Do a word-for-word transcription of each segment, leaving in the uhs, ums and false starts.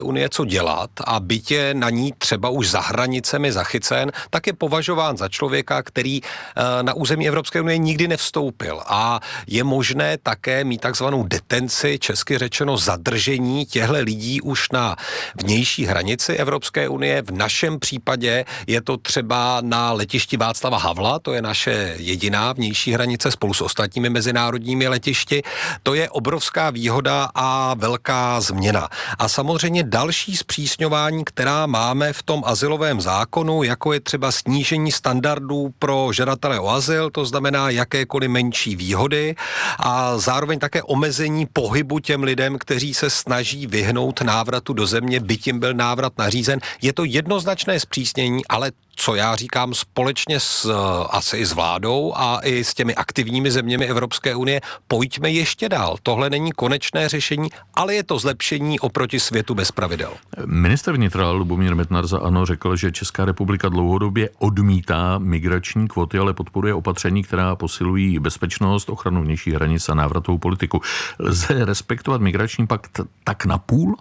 unie co dělat a byť je na ní třeba už za hranicemi zachycen, tak je považován za člověka, který na území Evropské unie nikdy nevstoupil. A je možné také mít takzvanou detenci, česky řečeno zadržení těchto lidí už na vnější hranici Evropské unie. V našem případě je to třeba na letišti Václava Havla, to je naše jediná vnější hranice spolu s ostatními mezinárodními letišti. To je obrovská výhoda a velká změna. A samozřejmě další zpřísňování, která máme v tom azylovém zákonu, jako je třeba snížení standardů pro žadatele o azyl, to znamená jakékoliv menší výhody a zároveň také omezení pohybu těm lidem, kteří se snaží vyhnout návratu do země, byť jim byl návrat nařízen. Je to jednoznačné zpřísnění, ale co já říkám společně s, asi i s vládou a i s těmi aktivními zeměmi Evropské unie, pojďme ještě dál. Tohle není konečné řešení, ale je to zlepšení oproti světu bez pravidel. Ministr vnitra Lubomír Metnar za ANO řekl, že Česká republika dlouhodobě odmítá migrační kvóty, ale podporuje opatření, která posilují bezpečnost, ochranu vnější hranic a návratovou politiku. Lze respektovat migrační pakt tak na půl?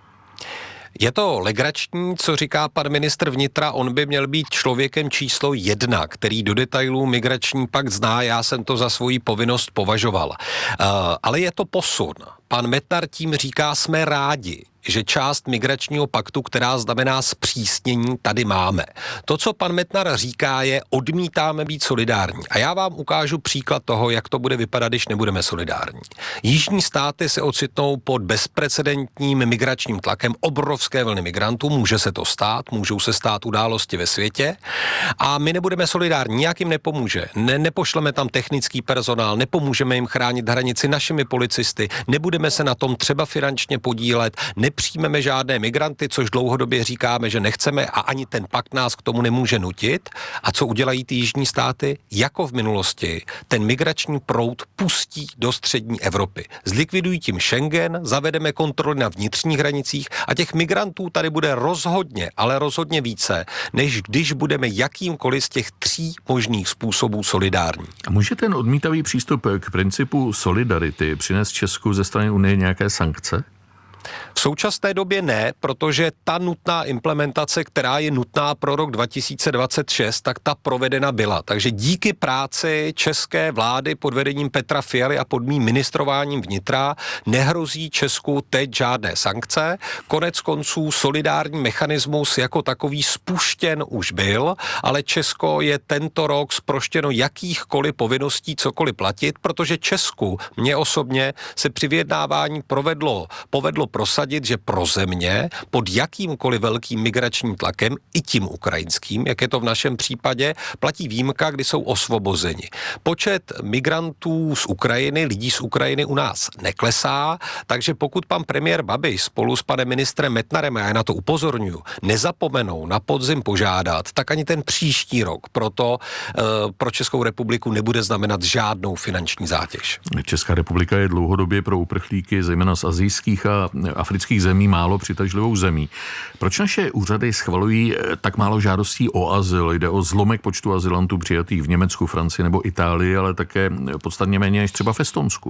Je to legrační, co říká pan ministr vnitra, on by měl být člověkem číslo jedna, který do detailů migrační pakt zná, já jsem to za svoji povinnost považoval. Uh, ale je to posun. Pan Metnar tím říká, jsme rádi, že část migračního paktu, která znamená zpřísnění, tady máme. To, co pan Metnar říká, je, odmítáme být solidární. A já vám ukážu příklad toho, jak to bude vypadat, když nebudeme solidární. Jižní státy se ocitnou pod bezprecedentním migračním tlakem, obrovské vlny migrantů, může se to stát, můžou se stát události ve světě a my nebudeme solidární, nijak jim nepomůže. Ne, nepošleme tam technický personál, nepomůžeme jim chránit hranici našimi policisty, nebudeme se na tom třeba finančně podílet, nepřijmeme žádné migranty, což dlouhodobě říkáme, že nechceme a ani ten pakt nás k tomu nemůže nutit. A co udělají ty jižní státy? Jako v minulosti, ten migrační proud pustí do střední Evropy. Zlikvidují tím Schengen, zavedeme kontroly na vnitřních hranicích a těch migrantů tady bude rozhodně, ale rozhodně více, než když budeme jakýmkoliv z těch tří možných způsobů solidární. A může ten odmítavý přístup k principu solidarity přinést Česku ze strany Unie nějaké sankce? V současné době ne, protože ta nutná implementace, která je nutná pro rok dva tisíce dvacet šest, tak ta provedena byla. Takže díky práci české vlády pod vedením Petra Fialy a pod mým ministrováním vnitra nehrozí Česku teď žádné sankce. Konec konců solidární mechanismus jako takový spuštěn už byl, ale Česko je tento rok zproštěno jakýchkoliv povinností cokoliv platit, protože Česku, mně osobně, se při vyjednávání provedlo, povedlo prosadit, že pro země pod jakýmkoliv velkým migračním tlakem, i tím ukrajinským, jak je to v našem případě, platí výjimka, kdy jsou osvobozeni. Počet migrantů z Ukrajiny, lidí z Ukrajiny u nás neklesá, takže pokud pan premiér Babiš spolu s panem ministrem Metnarem, a já na to upozorňuji, nezapomenou na podzim požádat, tak ani ten příští rok proto e, pro Českou republiku nebude znamenat žádnou finanční zátěž. Česká republika je dlouhodobě pro uprchlíky, zejména z asijských a afrických zemí, málo přitažlivou zemí. Proč naše úřady schvalují tak málo žádostí o azyl? Jde o zlomek počtu azylantů přijatých v Německu, Francii nebo Itálii, ale také podstatně méně než třeba v Estonsku.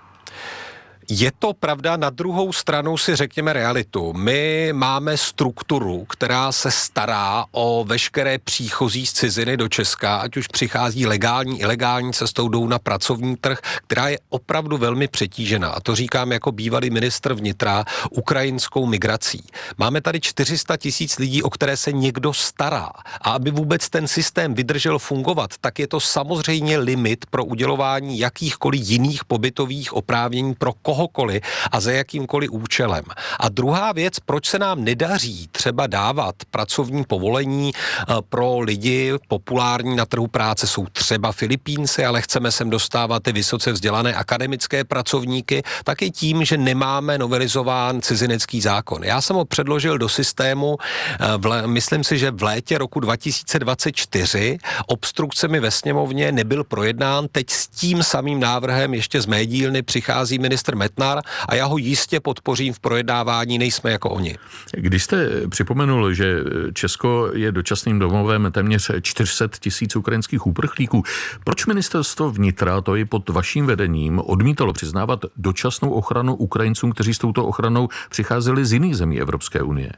Je to pravda, na druhou stranu si řekněme realitu. My máme strukturu, která se stará o veškeré příchozí z ciziny do Česka, ať už přichází legální, ilegální cestou, jdou na pracovní trh, která je opravdu velmi přetížená. A to říkám jako bývalý ministr vnitra ukrajinskou migrací. Máme tady čtyři sta tisíc lidí, o které se někdo stará. A aby vůbec ten systém vydržel fungovat, tak je to samozřejmě limit pro udělování jakýchkoliv jiných pobytových oprávnění pro koho kohokoliv a za jakýmkoliv účelem. A druhá věc, proč se nám nedaří třeba dávat pracovní povolení pro lidi populární na trhu práce, jsou třeba Filipínci, ale chceme sem dostávat ty vysoce vzdělané akademické pracovníky, tak je tím, že nemáme novelizován cizinecký zákon. Já jsem ho předložil do systému, v, myslím si, že v létě roku dva tisíce dvacet čtyři, obstrukcemi ve sněmovně nebyl projednán, teď s tím samým návrhem ještě z mé dílny přichází ministr Metnar Metnar a já ho jistě podpořím v projednávání, nejsme jako oni. Když jste připomenul, že Česko je dočasným domovem téměř čtyři sta tisíc ukrajinských uprchlíků, proč ministerstvo vnitra, to i pod vaším vedením, odmítalo přiznávat dočasnou ochranu Ukrajincům, kteří s touto ochranou přicházeli z jiných zemí Evropské unie?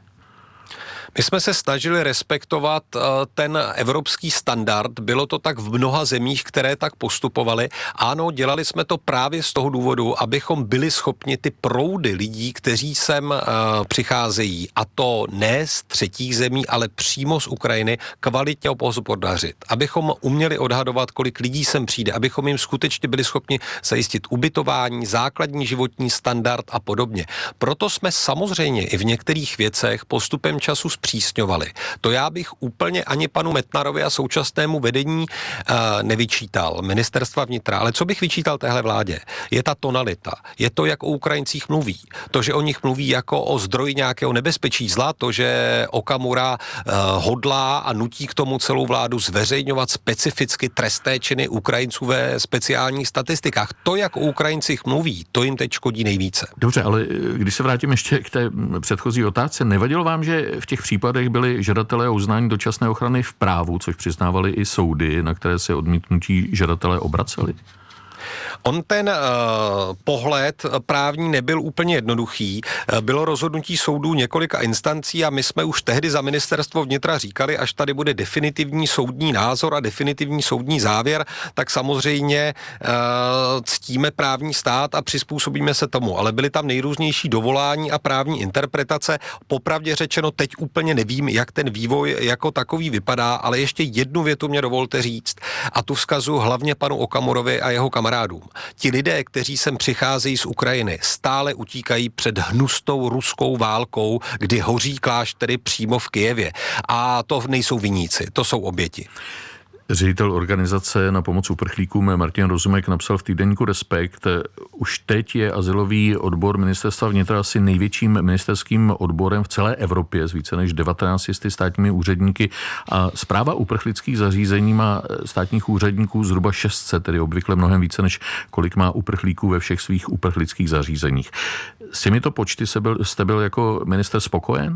My jsme se snažili respektovat ten evropský standard, bylo to tak v mnoha zemích, které tak postupovaly. Ano, dělali jsme to právě z toho důvodu, abychom byli schopni ty proudy lidí, kteří sem přicházejí, a to ne z třetích zemí, ale přímo z Ukrajiny, kvalitně obhospodařit. Abychom uměli odhadovat, kolik lidí sem přijde, abychom jim skutečně byli schopni zajistit ubytování, základní životní standard a podobně. Proto jsme samozřejmě i v některých věcech postupem času zpřísňovali. To já bych úplně ani panu Metnarovi a současnému vedení uh, nevyčítal, ministerstva vnitra, ale co bych vyčítal téhle vládě? Je ta tonalita, je to, jak o Ukrajincích mluví, to, že o nich mluví jako o zdroji nějakého nebezpečí zla, to, že Okamura uh, hodlá a nutí k tomu celou vládu zveřejňovat specificky trestné činy Ukrajinců ve speciálních statistikách. To, jak o Ukrajincích mluví, to jim teď škodí nejvíce. Dobře, ale když se vrátím ještě k té předchozí otázce, nevadilo vám, že v těch případech byli žadatelé o uznání dočasné ochrany v právu, což přiznávali i soudy, na které se odmítnutí žadatelé obraceli? On ten uh, pohled právní nebyl úplně jednoduchý. Bylo rozhodnutí soudů několika instancí a my jsme už tehdy za ministerstvo vnitra říkali, až tady bude definitivní soudní názor a definitivní soudní závěr, tak samozřejmě uh, ctíme právní stát a přizpůsobíme se tomu. Ale byly tam nejrůznější dovolání a právní interpretace. Popravdě řečeno, teď úplně nevím, jak ten vývoj jako takový vypadá, ale ještě jednu větu mě dovolte říct a tu vzkazu hlavně panu Okamurovi a jeho kamarádům. Ti lidé, kteří sem přicházejí z Ukrajiny, stále utíkají před hnustou ruskou válkou, kdy hoří kláštery přímo v Kyjevě. A to nejsou viníci, to jsou oběti. Ředitel organizace na pomoc uprchlíkům Martin Rozumek napsal v týdeníku Respekt: už teď je azylový odbor ministerstva vnitra asi největším ministerským odborem v celé Evropě s více než devatenácti sty státními úředníky a správa uprchlických zařízení má státních úředníků zhruba šest set, tedy obvykle mnohem více, než kolik má uprchlíků ve všech svých uprchlických zařízeních. S těmito počty jste byl, jste byl jako minister spokojen?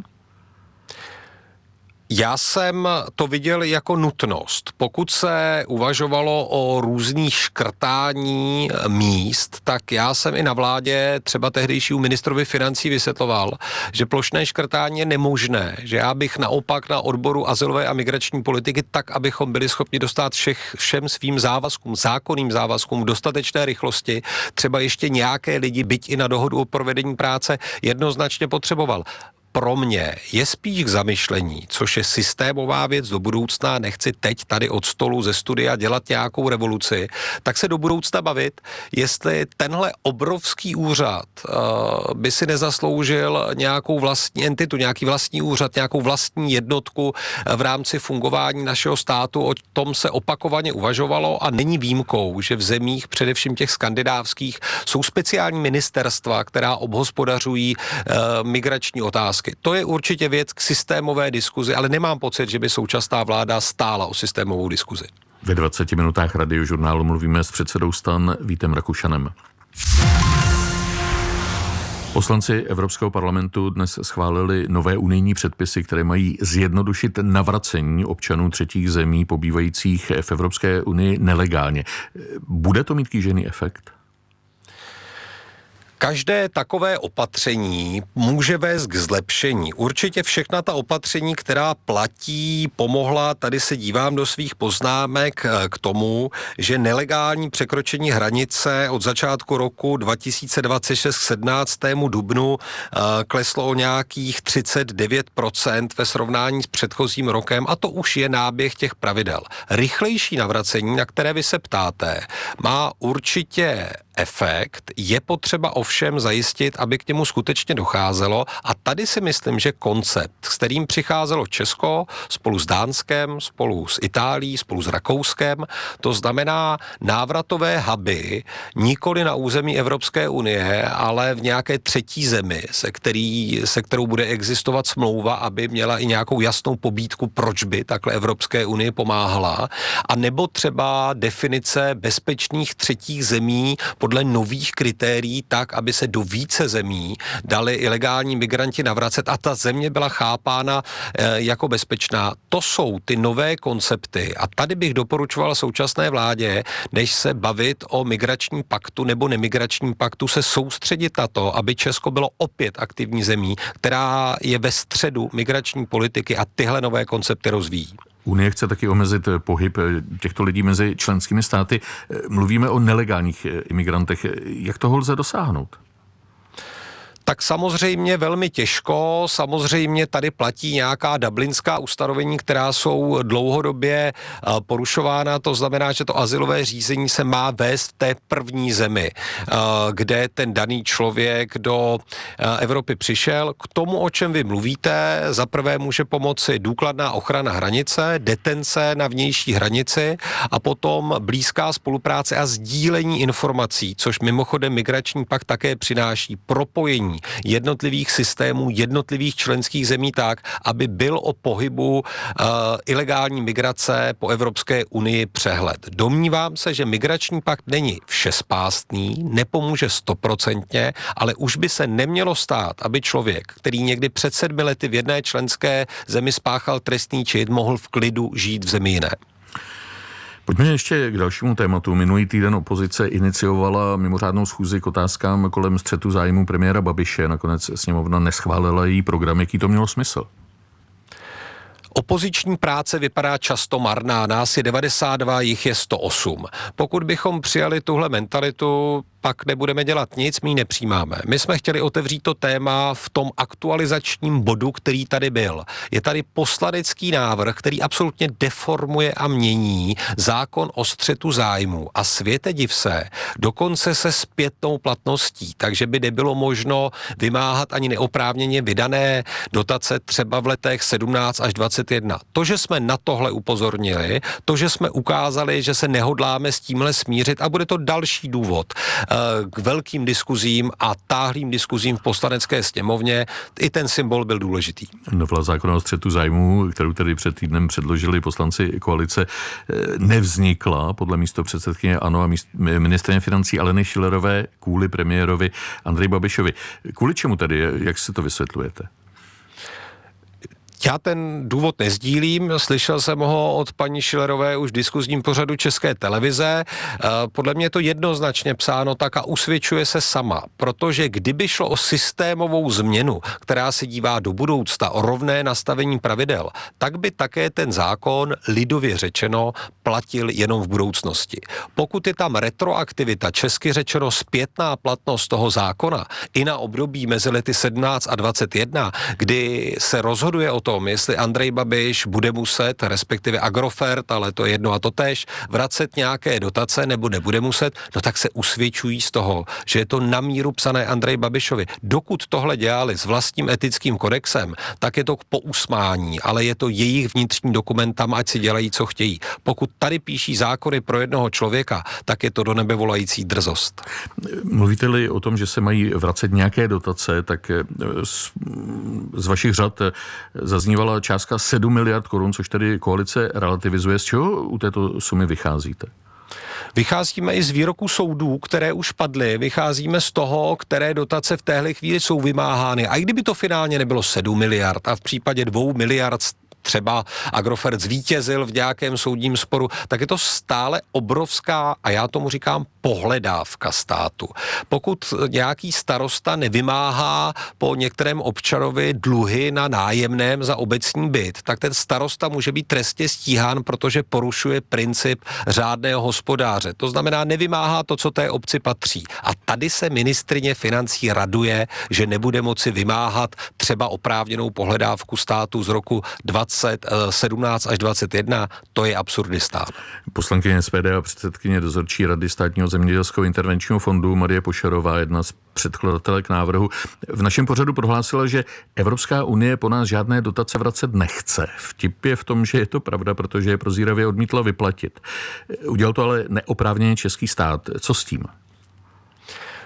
Já jsem to viděl jako nutnost. Pokud se uvažovalo o různých škrtání míst, tak já jsem i na vládě třeba tehdejšímu ministrovi financí vysvětloval, že plošné škrtání je nemožné, že já bych naopak na odboru azylové a migrační politiky tak, abychom byli schopni dostat všech, všem svým závazkům, zákonným závazkům v dostatečné rychlosti, třeba ještě nějaké lidi, byť i na dohodu o provedení práce, jednoznačně potřeboval. Pro mě je spíš k zamyšlení, což je systémová věc do budoucna, nechci teď tady od stolu ze studia dělat nějakou revoluci, tak se do budoucna bavit, jestli tenhle obrovský úřad uh, by si nezasloužil nějakou vlastní entitu, nějaký vlastní úřad, nějakou vlastní jednotku v rámci fungování našeho státu. O tom se opakovaně uvažovalo a není výjimkou, že v zemích, především těch skandinávských, jsou speciální ministerstva, která obhospodařují uh, migrační otázky. To je určitě věc k systémové diskuzi, ale nemám pocit, že by současná vláda stála o systémovou diskuzi. Ve dvaceti minutách Radiožurnálu mluvíme s předsedou STAN Vítem Rakušanem. Poslanci Evropského parlamentu dnes schválili nové unijní předpisy, které mají zjednodušit navracení občanů třetích zemí pobývajících v Evropské unii nelegálně. Bude to mít kýžený efekt? Každé takové opatření může vést k zlepšení. Určitě všechna ta opatření, která platí, pomohla, tady se dívám do svých poznámek k tomu, že nelegální překročení hranice od začátku roku dva tisíce dvacet šest k sedmnáctému dubnu kleslo o nějakých třicet devět procent ve srovnání s předchozím rokem a to už je náběh těch pravidel. Rychlejší navracení, na které vy se ptáte, má určitě efekt, je potřeba ovšem zajistit, aby k němu skutečně docházelo a tady si myslím, že koncept, s kterým přicházelo Česko spolu s Dánskem, spolu s Itálií, spolu s Rakouskem, to znamená návratové huby nikoli na území Evropské unie, ale v nějaké třetí zemi, se, který, se kterou bude existovat smlouva, aby měla i nějakou jasnou pobídku, proč by takhle Evropské unie pomáhala, a nebo třeba definice bezpečných třetích zemí podle nových kritérií tak, aby se do více zemí dali ilegální migranti navracet a ta země byla chápána e, jako bezpečná. To jsou ty nové koncepty a tady bych doporučoval současné vládě, než se bavit o migračním paktu nebo nemigračním paktu, se soustředit na to, aby Česko bylo opět aktivní zemí, která je ve středu migrační politiky a tyhle nové koncepty rozvíjí. Unie chce taky omezit pohyb těchto lidí mezi členskými státy. Mluvíme o nelegálních imigrantech. Jak toho lze dosáhnout? Tak samozřejmě velmi těžko, samozřejmě tady platí nějaká dublinská ustanovení, která jsou dlouhodobě porušována, to znamená, že to azylové řízení se má vést v té první zemi, kde ten daný člověk do Evropy přišel. K tomu, o čem vy mluvíte, za prvé může pomoci důkladná ochrana hranice, detence na vnější hranici a potom blízká spolupráce a sdílení informací, což mimochodem migrační pakt také přináší propojení jednotlivých systémů, jednotlivých členských zemí tak, aby byl o pohybu uh, ilegální migrace po Evropské unii přehled. Domnívám se, že migrační pakt není všespástný, nepomůže stoprocentně, ale už by se nemělo stát, aby člověk, který někdy před sedmi lety v jedné členské zemi spáchal trestný čin, mohl v klidu žít v zemi jiné. Pojďme ještě k dalšímu tématu. Minulý týden opozice iniciovala mimořádnou schůzi k otázkám kolem střetu zájmu premiéra Babiše. Nakonec sněmovna neschválila její program. Jaký to mělo smysl? Opoziční práce vypadá často marná, nás je devadesát dva, jich je sto osm. Pokud bychom přijali tuhle mentalitu, pak nebudeme dělat nic, my ji nepřijímáme. My jsme chtěli otevřít to téma v tom aktualizačním bodu, který tady byl. Je tady poslanecký návrh, který absolutně deformuje a mění zákon o střetu zájmu a světe div se, dokonce se zpětnou platností, takže by nebylo možno vymáhat ani neoprávněně vydané dotace třeba v letech sedmnáct až dvacet jedna. To, že jsme na tohle upozornili, to, že jsme ukázali, že se nehodláme s tímhle smířit a bude to další důvod k velkým diskuzím a táhlým diskuzím v poslanecké sněmovně, i ten symbol byl důležitý. Novela zákona o střetu zájmů, kterou tedy před týdnem předložili poslanci koalice, nevznikla podle místopředsedkyně ANO a míst, ministryně financí Aleny Schillerové kvůli premiérovi Andreji Babišovi. Kvůli čemu tedy, jak si to vysvětlujete? Já ten důvod nezdílím, slyšel jsem ho od paní Schillerové už v diskuzním pořadu České televize. Podle mě je to jednoznačně psáno tak a usvědčuje se sama, protože kdyby šlo o systémovou změnu, která se dívá do budoucna, o rovné nastavení pravidel, tak by také ten zákon, lidově řečeno, platil jenom v budoucnosti. Pokud je tam retroaktivita, česky řečeno zpětná platnost toho zákona, i na období mezi lety sedmnáct a dvacet jedna, kdy se rozhoduje o tom, jestli Andrej Babiš bude muset, respektive Agrofert, ale to je jedno a to též, vracet nějaké dotace nebo nebude muset, no tak se usvědčují z toho, že je to na míru psané Andrej Babišovi. Dokud tohle dělali s vlastním etickým kodexem, tak je to k pousmání, ale je to jejich vnitřní dokument, tam ať si dělají, co chtějí. Pokud tady píší zákony pro jednoho člověka, tak je to do nebe volající drzost. Mluvíte-li o tom, že se mají vracet nějaké dotace, tak z, z vašich řad zaznívala částka sedm miliard korun, což tedy koalice relativizuje. Z čeho u této sumy vycházíte? Vycházíme i z výroků soudů, které už padly, vycházíme z toho, které dotace v téhle chvíli jsou vymáhány. A i kdyby to finálně nebylo sedm miliard a v případě dvou miliard třeba Agrofert zvítězil v nějakém soudním sporu, tak je to stále obrovská, a já tomu říkám, pohledávka státu. Pokud nějaký starosta nevymáhá po některém občanovi dluhy na nájemném za obecní byt, tak ten starosta může být trestně stíhán, protože porušuje princip řádného hospodáře. To znamená, nevymáhá to, co té obci patří. A tady se ministryně financí raduje, že nebude moci vymáhat třeba oprávněnou pohledávku státu z roku dvacet sedmnáct až dvacet jedna, to je absurdistán. Poslankyně S P D a předsedkyně dozorčí rady Státního zemědělského intervenčního fondu Marie Pošarová, jedna z předkladatelek návrhu, v našem pořadu prohlásila, že Evropská unie po nás žádné dotace vracet nechce. Vtip je v tom, že je to pravda, protože je prozíravě odmítla vyplatit. Udělal to ale neoprávněně český stát. Co s tím?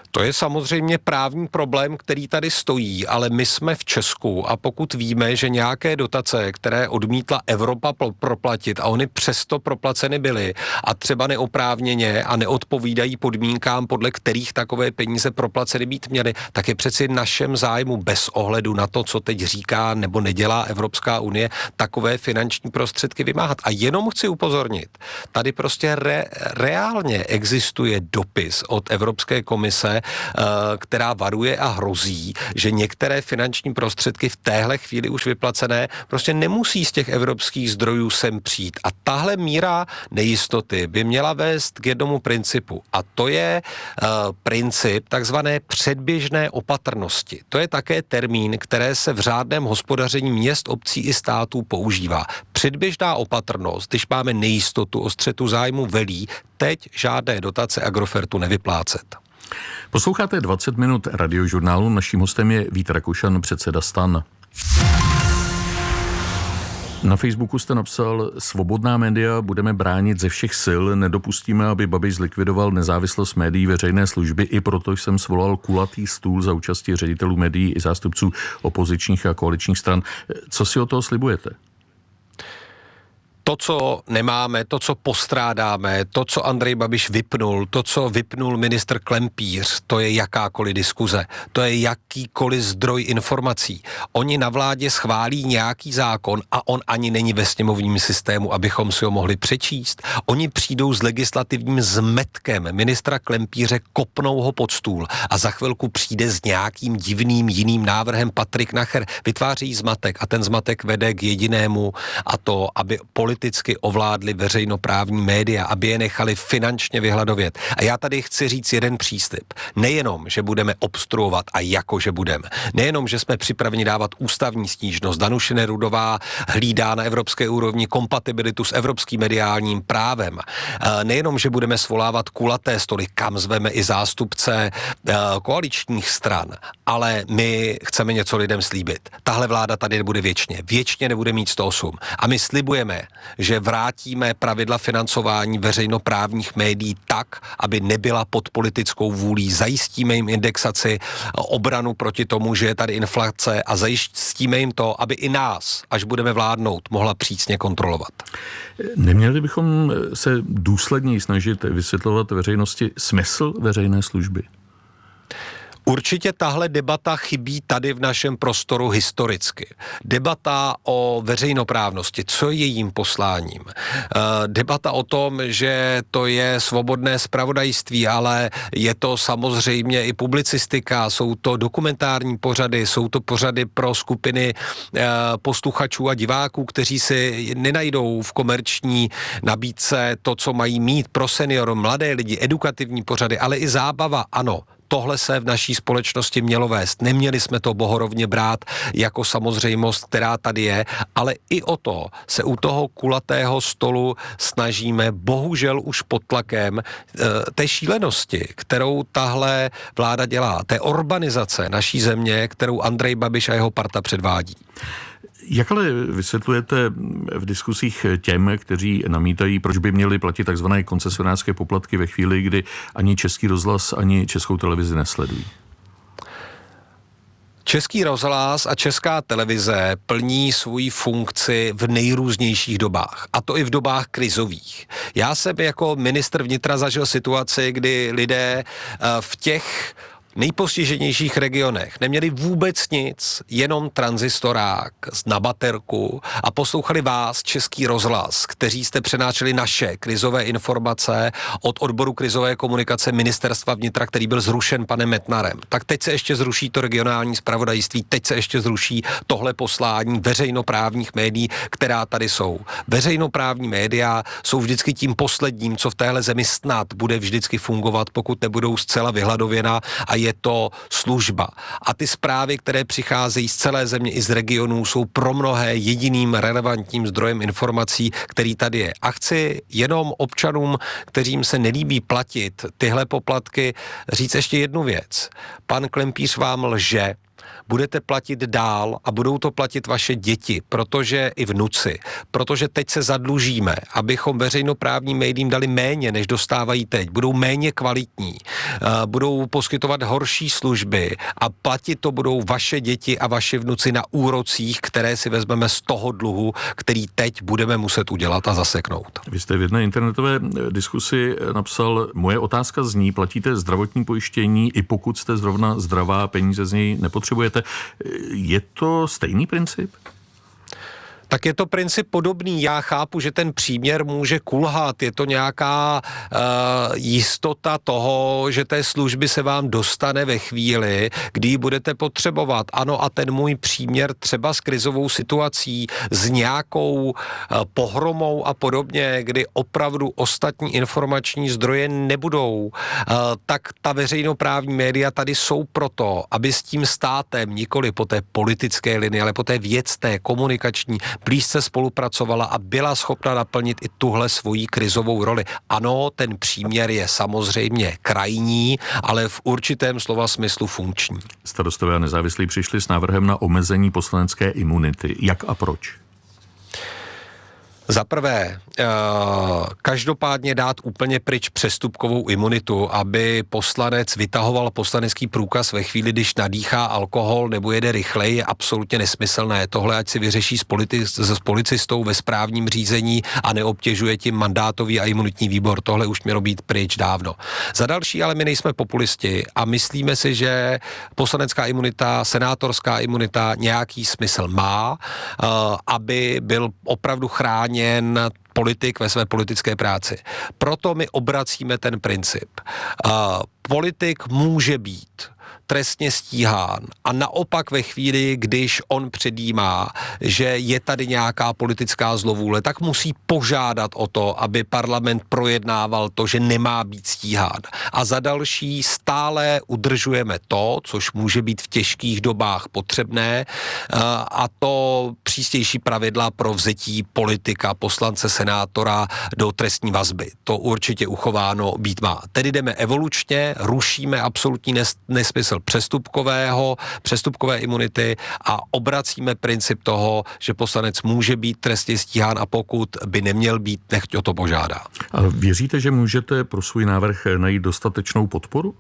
To je samozřejmě právní problém, který tady stojí, ale my jsme v Česku a pokud víme, že nějaké dotace, které odmítla Evropa proplatit a oni přesto proplaceny byly a třeba neoprávněně a neodpovídají podmínkám, podle kterých takové peníze proplaceny být měly, tak je přeci našem zájmu bez ohledu na to, co teď říká nebo nedělá Evropská unie, takové finanční prostředky vymáhat. A jenom chci upozornit, tady prostě re, reálně existuje dopis od Evropské komise, která varuje a hrozí, že některé finanční prostředky v téhle chvíli už vyplacené prostě nemusí z těch evropských zdrojů sem přijít. A tahle míra nejistoty by měla vést k jednomu principu. A to je uh, princip takzvané předběžné opatrnosti. To je také termín, které se v řádném hospodaření měst, obcí i států používá. Předběžná opatrnost, když máme nejistotu o střetu zájmu, velí teď žádné dotace Agrofertu nevyplácet. Posloucháte dvacet minut radiožurnálu. Naším hostem je Vít Rakušan, předseda STAN. Na Facebooku jste napsal: svobodná média budeme bránit ze všech sil, nedopustíme, aby Babiš zlikvidoval nezávislost médií veřejné služby, i proto jsem svolal kulatý stůl za účasti ředitelů médií i zástupců opozičních a koaličních stran. Co si od toho slibujete? To, co nemáme, to, co postrádáme, to, co Andrej Babiš vypnul, to, co vypnul ministr Klempíř, to je jakákoliv diskuze, to je jakýkoliv zdroj informací. Oni na vládě schválí nějaký zákon a on ani není ve sněmovním systému, abychom si ho mohli přečíst. Oni přijdou s legislativním zmetkem ministra Klempíře, kopnou ho pod stůl a za chvilku přijde s nějakým divným jiným návrhem Patrik Nacher. Vytváří zmatek a ten zmatek vede k jedinému, a to, aby politicky ovládli veřejnoprávní média, aby je nechali finančně vyhladovět. A já tady chci říct jeden příslib. Nejenom, že budeme obstruovat a jako, že budeme. Nejenom, že jsme připraveni dávat ústavní stížnost. Danuše Nerudová hlídá na evropské úrovni kompatibilitu s evropským mediálním právem. Nejenom, že budeme svolávat kulaté stoly, kam zveme i zástupce koaličních stran, ale my chceme něco lidem slíbit. Tahle vláda tady nebude věčně. Věčně nebude mít sto osm. A my slibujeme, že vrátíme pravidla financování veřejnoprávních médií tak, aby nebyla pod politickou vůlí. Zajistíme jim indexaci, obranu proti tomu, že je tady inflace a zajistíme jim to, aby i nás, až budeme vládnout, mohla přísně kontrolovat. Neměli bychom se důsledněji snažit vysvětlovat veřejnosti smysl veřejné služby? Určitě tahle debata chybí tady v našem prostoru historicky. Debata o veřejnoprávnosti, co je jejím posláním. Debata o tom, že to je svobodné zpravodajství, ale je to samozřejmě i publicistika, jsou to dokumentární pořady, jsou to pořady pro skupiny posluchačů a diváků, kteří si nenajdou v komerční nabídce to, co mají mít pro senior, mladé lidi, edukativní pořady, ale i zábava, ano. Tohle se v naší společnosti mělo vést. Neměli jsme to bohorovně brát jako samozřejmost, která tady je, ale i o to se u toho kulatého stolu snažíme, bohužel už pod tlakem e, té šílenosti, kterou tahle vláda dělá, té orbanizace naší země, kterou Andrej Babiš a jeho parta předvádí. Jak ale vysvětlujete v diskusích těm, kteří namítají, proč by měly platit takzvané koncesionářské poplatky ve chvíli, kdy ani Český rozhlas, ani Českou televizi nesledují? Český rozhlas a Česká televize plní svoji funkci v nejrůznějších dobách, a to i v dobách krizových. Já jsem jako ministr vnitra zažil situaci, kdy lidé v těch nejpostiženějších regionech neměli vůbec nic, jenom tranzistorák na baterku a poslouchali vás, Český rozhlas, kteří jste přenášeli naše krizové informace od odboru krizové komunikace Ministerstva vnitra, který byl zrušen panem Metnarem. Tak teď se ještě zruší to regionální zpravodajství, teď se ještě zruší tohle poslání veřejnoprávních médií, která tady jsou. Veřejnoprávní média jsou vždycky tím posledním, co v téhle zemi snad bude vždycky fungovat, pokud nebudou zcela vyhladověna, a je to služba. A ty zprávy, které přicházejí z celé země i z regionů, jsou pro mnohé jediným relevantním zdrojem informací, který tady je. A chci jenom občanům, kterým se nelíbí platit tyhle poplatky, říct ještě jednu věc. Pan Klempíř vám lže. budete platit dál a budou to platit vaše děti, protože i vnuci, protože teď se zadlužíme, abychom veřejnoprávním médiím dali méně, než dostávají teď, budou méně kvalitní, budou poskytovat horší služby a platit to budou vaše děti a vaši vnuci na úrocích, které si vezmeme z toho dluhu, který teď budeme muset udělat a zaseknout. Vy jste v jedné internetové diskusi napsal, moje otázka zní, platíte zdravotní pojištění i pokud jste zrovna zdravá, peníze z něj nepotřebujete. Je to stejný princip? Tak je to princip podobný. Já chápu, že ten příměr může kulhat. Je to nějaká uh, jistota toho, že té služby se vám dostane ve chvíli, kdy ji budete potřebovat. Ano, a ten můj příměr třeba s krizovou situací, s nějakou uh, pohromou a podobně, kdy opravdu ostatní informační zdroje nebudou, uh, tak ta veřejnoprávní média tady jsou proto, aby s tím státem nikoli po té politické linii, ale po té věcné, komunikační blízce spolupracovala a byla schopna naplnit i tuhle svoji krizovou roli. Ano, ten příměr je samozřejmě krajní, ale v určitém slova smyslu funkční. Starostové a nezávislí přišli s návrhem na omezení poslanecké imunity. Jak a proč? Za prvé, každopádně dát úplně pryč přestupkovou imunitu, aby poslanec vytahoval poslanecký průkaz ve chvíli, když nadýchá alkohol nebo jede rychleji, je absolutně nesmyslné. Tohle ať si vyřeší s, politi- s policistou ve správním řízení a neobtěžuje tím mandátový a imunitní výbor. Tohle už mělo být pryč dávno. Za další, ale my nejsme populisti a myslíme si, že poslanecká imunita, senátorská imunita nějaký smysl má, aby byl opravdu chráněn politik ve své politické práci. Proto my obracíme ten princip. Uh, politik může být trestně stíhán a naopak ve chvíli, když on předjímá, že je tady nějaká politická zlovůle, tak musí požádat o to, aby parlament projednával to, že nemá být stíhán. A za další stále udržujeme to, což může být v těžkých dobách potřebné, a to přísnější pravidla pro vzetí politika, poslance, senátora do trestní vazby. To určitě uchováno být má. Tedy jdeme evolučně, rušíme absolutní nes- nesmysl přestupkového, přestupkové imunity a obracíme princip toho, že poslanec může být trestně stíhán a pokud by neměl být, nechť o to požádá. A věříte, že můžete pro svůj návrh najít dostatečnou podporu?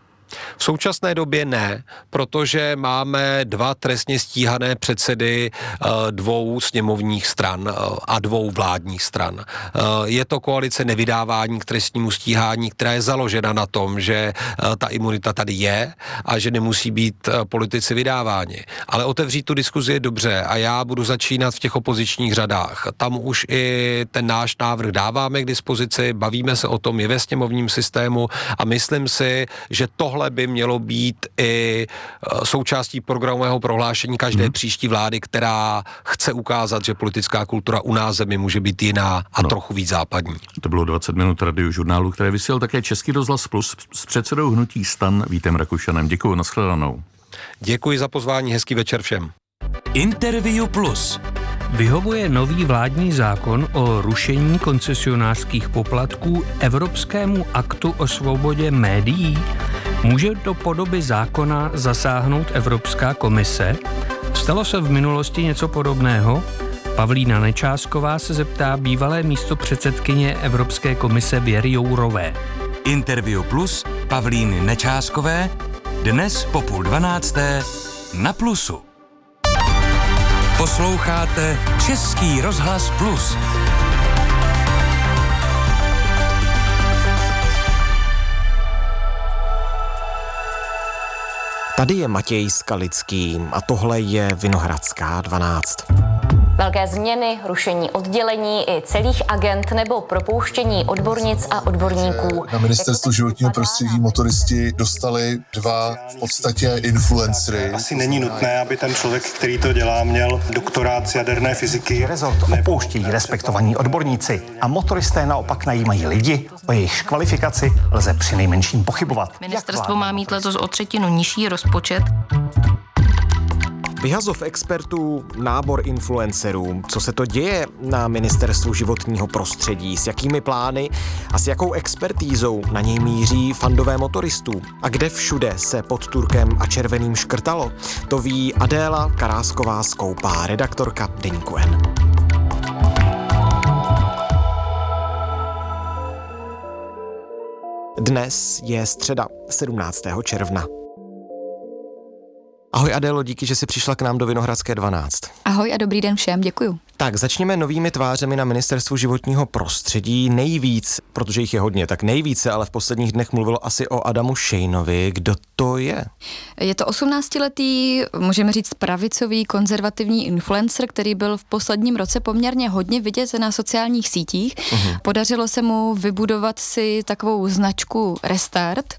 V současné době ne, protože máme dva trestně stíhané předsedy dvou sněmovních stran a dvou vládních stran. Je to koalice nevydávání k trestnímu stíhání, která je založena na tom, že ta imunita tady je a že nemusí být politici vydáváni. Ale otevřít tu diskuzi je dobře a já budu začínat v těch opozičních řadách. Tam už i ten náš návrh dáváme k dispozici, bavíme se o tom, je ve sněmovním systému a myslím si, že tohle by mělo být i součástí programového prohlášení každé hmm. příští vlády, která chce ukázat, že politická kultura u nás zemi může být jiná a no. trochu víc západní. To bylo dvacet minut Radiožurnálu, které vysílal také Český rozhlas Plus s předsedou hnutí STAN Vítem Rakušanem. Děkuji, nashledanou. Děkuji za pozvání, hezký večer všem. Interview Plus. Vyhovuje nový vládní zákon o rušení koncesionářských poplatků Evropskému aktu o svobodě médií? Může do podoby zákona zasáhnout Evropská komise? Stalo se v minulosti něco podobného? Pavlína Nečásková se zeptá bývalé místopředsedkyně Evropské komise Věry Jourové. Interview Plus Pavlíny Nečáskové dnes po půl dvanácté na Plusu. Posloucháte Český rozhlas Plus. Tady je Matěj Skalický a tohle je Vinohradská dvanáct. Velké změny, rušení oddělení i celých agent nebo propouštění odbornic a odborníků. Na ministerstvu životního prostředí motoristi dostali dva v podstatě influencery. Asi není nutné, aby ten člověk, který to dělá, měl doktorát z jaderné fyziky. Rezort opouštějí respektovaní odborníci a motoristé naopak najímají lidi, o jejich kvalifikaci lze přinejmenším pochybovat. Ministerstvo má mít letos o třetinu nižší rozpočet. Vyhazov expertů, nábor influencerů, co se to děje na Ministerstvu životního prostředí, s jakými plány a s jakou expertízou na něj míří fandové motoristů a kde všude se pod Turkem a červeným škrtalo, to ví Adéla Karásková-Skoupá, redaktorka Deníku N. Dnes je středa sedmnáctého června. Ahoj Adélo, díky, že jsi přišla k nám do Vinohradské dvanáct. Ahoj a dobrý den všem, děkuju. Tak začněme novými tvářemi na Ministerstvu životního prostředí. Nejvíc, protože jich je hodně, tak nejvíce, ale v posledních dnech mluvilo asi o Adamu Šejnovi. Kdo to je? Je to osmnáctiletý, můžeme říct pravicový, konzervativní influencer, který byl v posledním roce poměrně hodně vidět na sociálních sítích. Uhum. Podařilo se mu vybudovat si takovou značku Restart,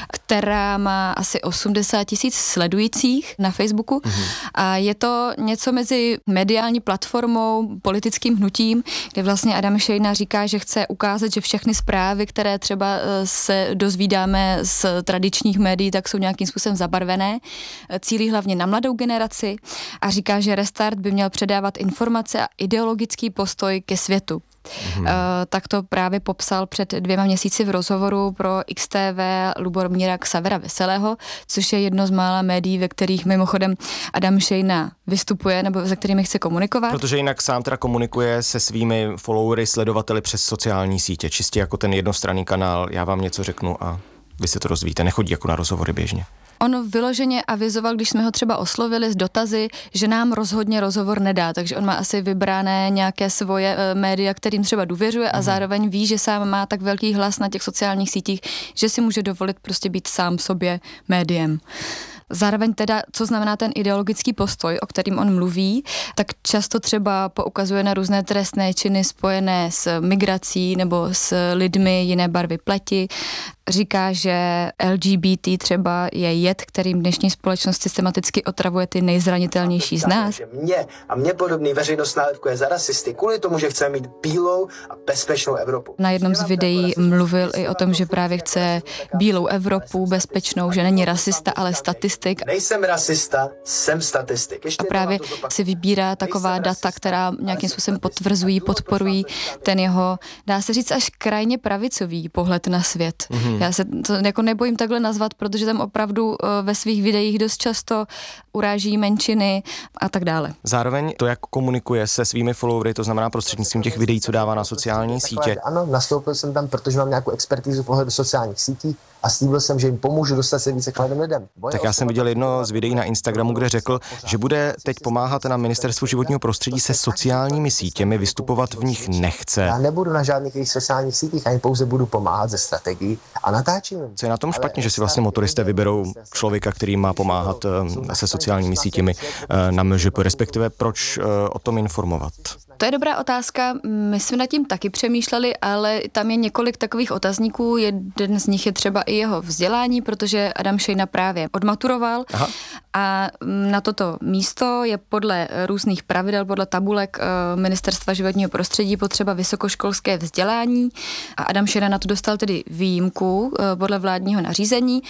která má asi osmdesát tisíc sledujících na Facebooku. Uhum. A je to něco mezi mediální platformou, politickým hnutím, kde vlastně Adam Šejna říká, že chce ukázat, že všechny zprávy, které třeba se dozvídáme z tradičních médií, tak jsou nějakým způsobem zabarvené. Cílí hlavně na mladou generaci a říká, že Restart by měl předávat informace a ideologický postoj ke světu. Hmm. Uh, tak to právě popsal před dvěma měsíci v rozhovoru pro X T V Lubomíra Xavera Veselého, což je jedno z mála médií, ve kterých mimochodem Adam Šejna vystupuje nebo se kterými chce komunikovat. Protože jinak sám teda komunikuje se svými followery, sledovateli přes sociální sítě, čistě jako ten jednostranný kanál, já vám něco řeknu a vy se to rozvíte, nechodí jako na rozhovory běžně. On vyloženě avizoval, když jsme ho třeba oslovili s dotazy, že nám rozhodně rozhovor nedá, takže on má asi vybrané nějaké svoje e, média, kterým třeba důvěřuje a mm. zároveň ví, že sám má tak velký hlas na těch sociálních sítích, že si může dovolit prostě být sám sobě médiem. Zároveň teda, co znamená ten ideologický postoj, o kterým on mluví, tak často třeba poukazuje na různé trestné činy spojené s migrací nebo s lidmi jiné barvy pleti. Říká, že L G B T třeba je jed, kterým dnešní společnost systematicky otravuje ty nejzranitelnější z nás. Mě a mě podobný veřejnost nálepkuje za rasisty kvůli tomu, že chceme mít bílou a bezpečnou Evropu. Na jednom z videí mluvil i o tom, že právě chce bílou Evropu, bezpečnou, že není rasista, ale statistik. Nejsem rasista, jsem statistik. Ještě a právě si vybírá taková data, která nějakým způsobem potvrzují, podporují ten jeho, dá se říct, až krajně pravicový pohled na svět. Mm-hmm. Já se to jako nebojím takhle nazvat, protože tam opravdu ve svých videích dost často uráží menšiny a tak dále. Zároveň to, jak komunikuje se svými followery, to znamená prostřednictvím těch videí, co dává na sociální sítě. Ano, nastoupil jsem tam, protože mám nějakou expertízu v ohledu sociálních sítí a slíbil jsem, že jim pomůžu dostat se více k mladým lidem. Boje tak já jsem viděl jedno z videí na Instagramu, kde řekl, že bude teď pomáhat na Ministerstvu životního prostředí se sociálními sítěmi, vystupovat v nich nechce. Já nebudu na žádných jejich sociálních sítích, ani pouze budu pomáhat ze strategií a natáčím. Co je na tom špatně, že si vlastně motoristé vyberou člověka, který má pomáhat se sociálními sítěmi na M Ž P, respektive proč o tom informovat? To je dobrá otázka, my jsme nad tím taky přemýšleli, ale tam je několik takových otazníků, jeden z nich je třeba i jeho vzdělání, protože Adam Šejna právě odmaturoval. Aha. A na toto místo je podle různých pravidel, podle tabulek Ministerstva životního prostředí potřeba vysokoškolské vzdělání a Adam Šejna na to dostal tedy výjimku podle vládního nařízení.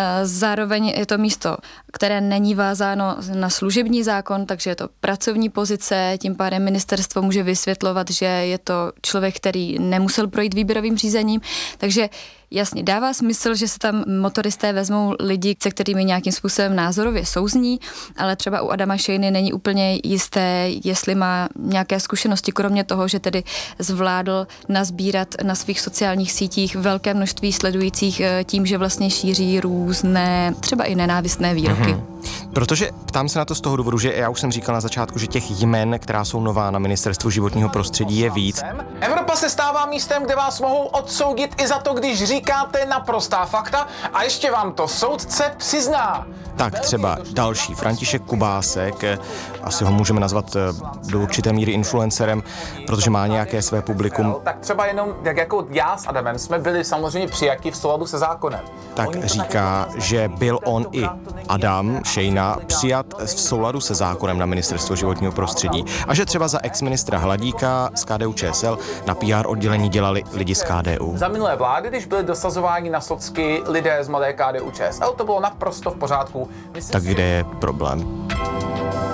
Zároveň je to místo, které není vázáno na služební zákon, takže je to pracovní pozice, tím pádem ministerstvo může vysvětlovat, že je to člověk, který nemusel projít výběrovým řízením, takže jasně, dává smysl, že se tam motoristé vezmou lidi, se kterými nějakým způsobem názorově souzní, ale třeba u Adama Šejny není úplně jisté, jestli má nějaké zkušenosti, kromě toho, že tedy zvládl nazbírat na svých sociálních sítích velké množství sledujících tím, že vlastně šíří různé, třeba i nenávistné výroky. Mm-hmm. Protože ptám se na to z toho důvodu, že já už jsem říkal na začátku, že těch jmen, která jsou nová na Ministerstvu životního prostředí, je víc. Evropa se stává místem, kde vás mohou odsoudit i za to, když říkáte naprostá fakta a ještě vám to soudce přizná. Tak třeba další, František Kubásek, asi ho můžeme nazvat do určité míry influencerem, protože má nějaké své publikum. Tak třeba jenom, jak jako já s Adamem jsme byli samozřejmě přijati v souladu se zákonem. Tak říká, že byl on i Adam Šejna přijat v souladu se zákonem na Ministerstvo životního prostředí a že třeba za exministra Hladíka z K D U Č S L na P R oddělení dělali lidi z K D U. Za minulé vlády, když byli dosazováni na socky lidé z mladé K D U Č S L, to bylo naprosto v pořádku. Tak kde je problém?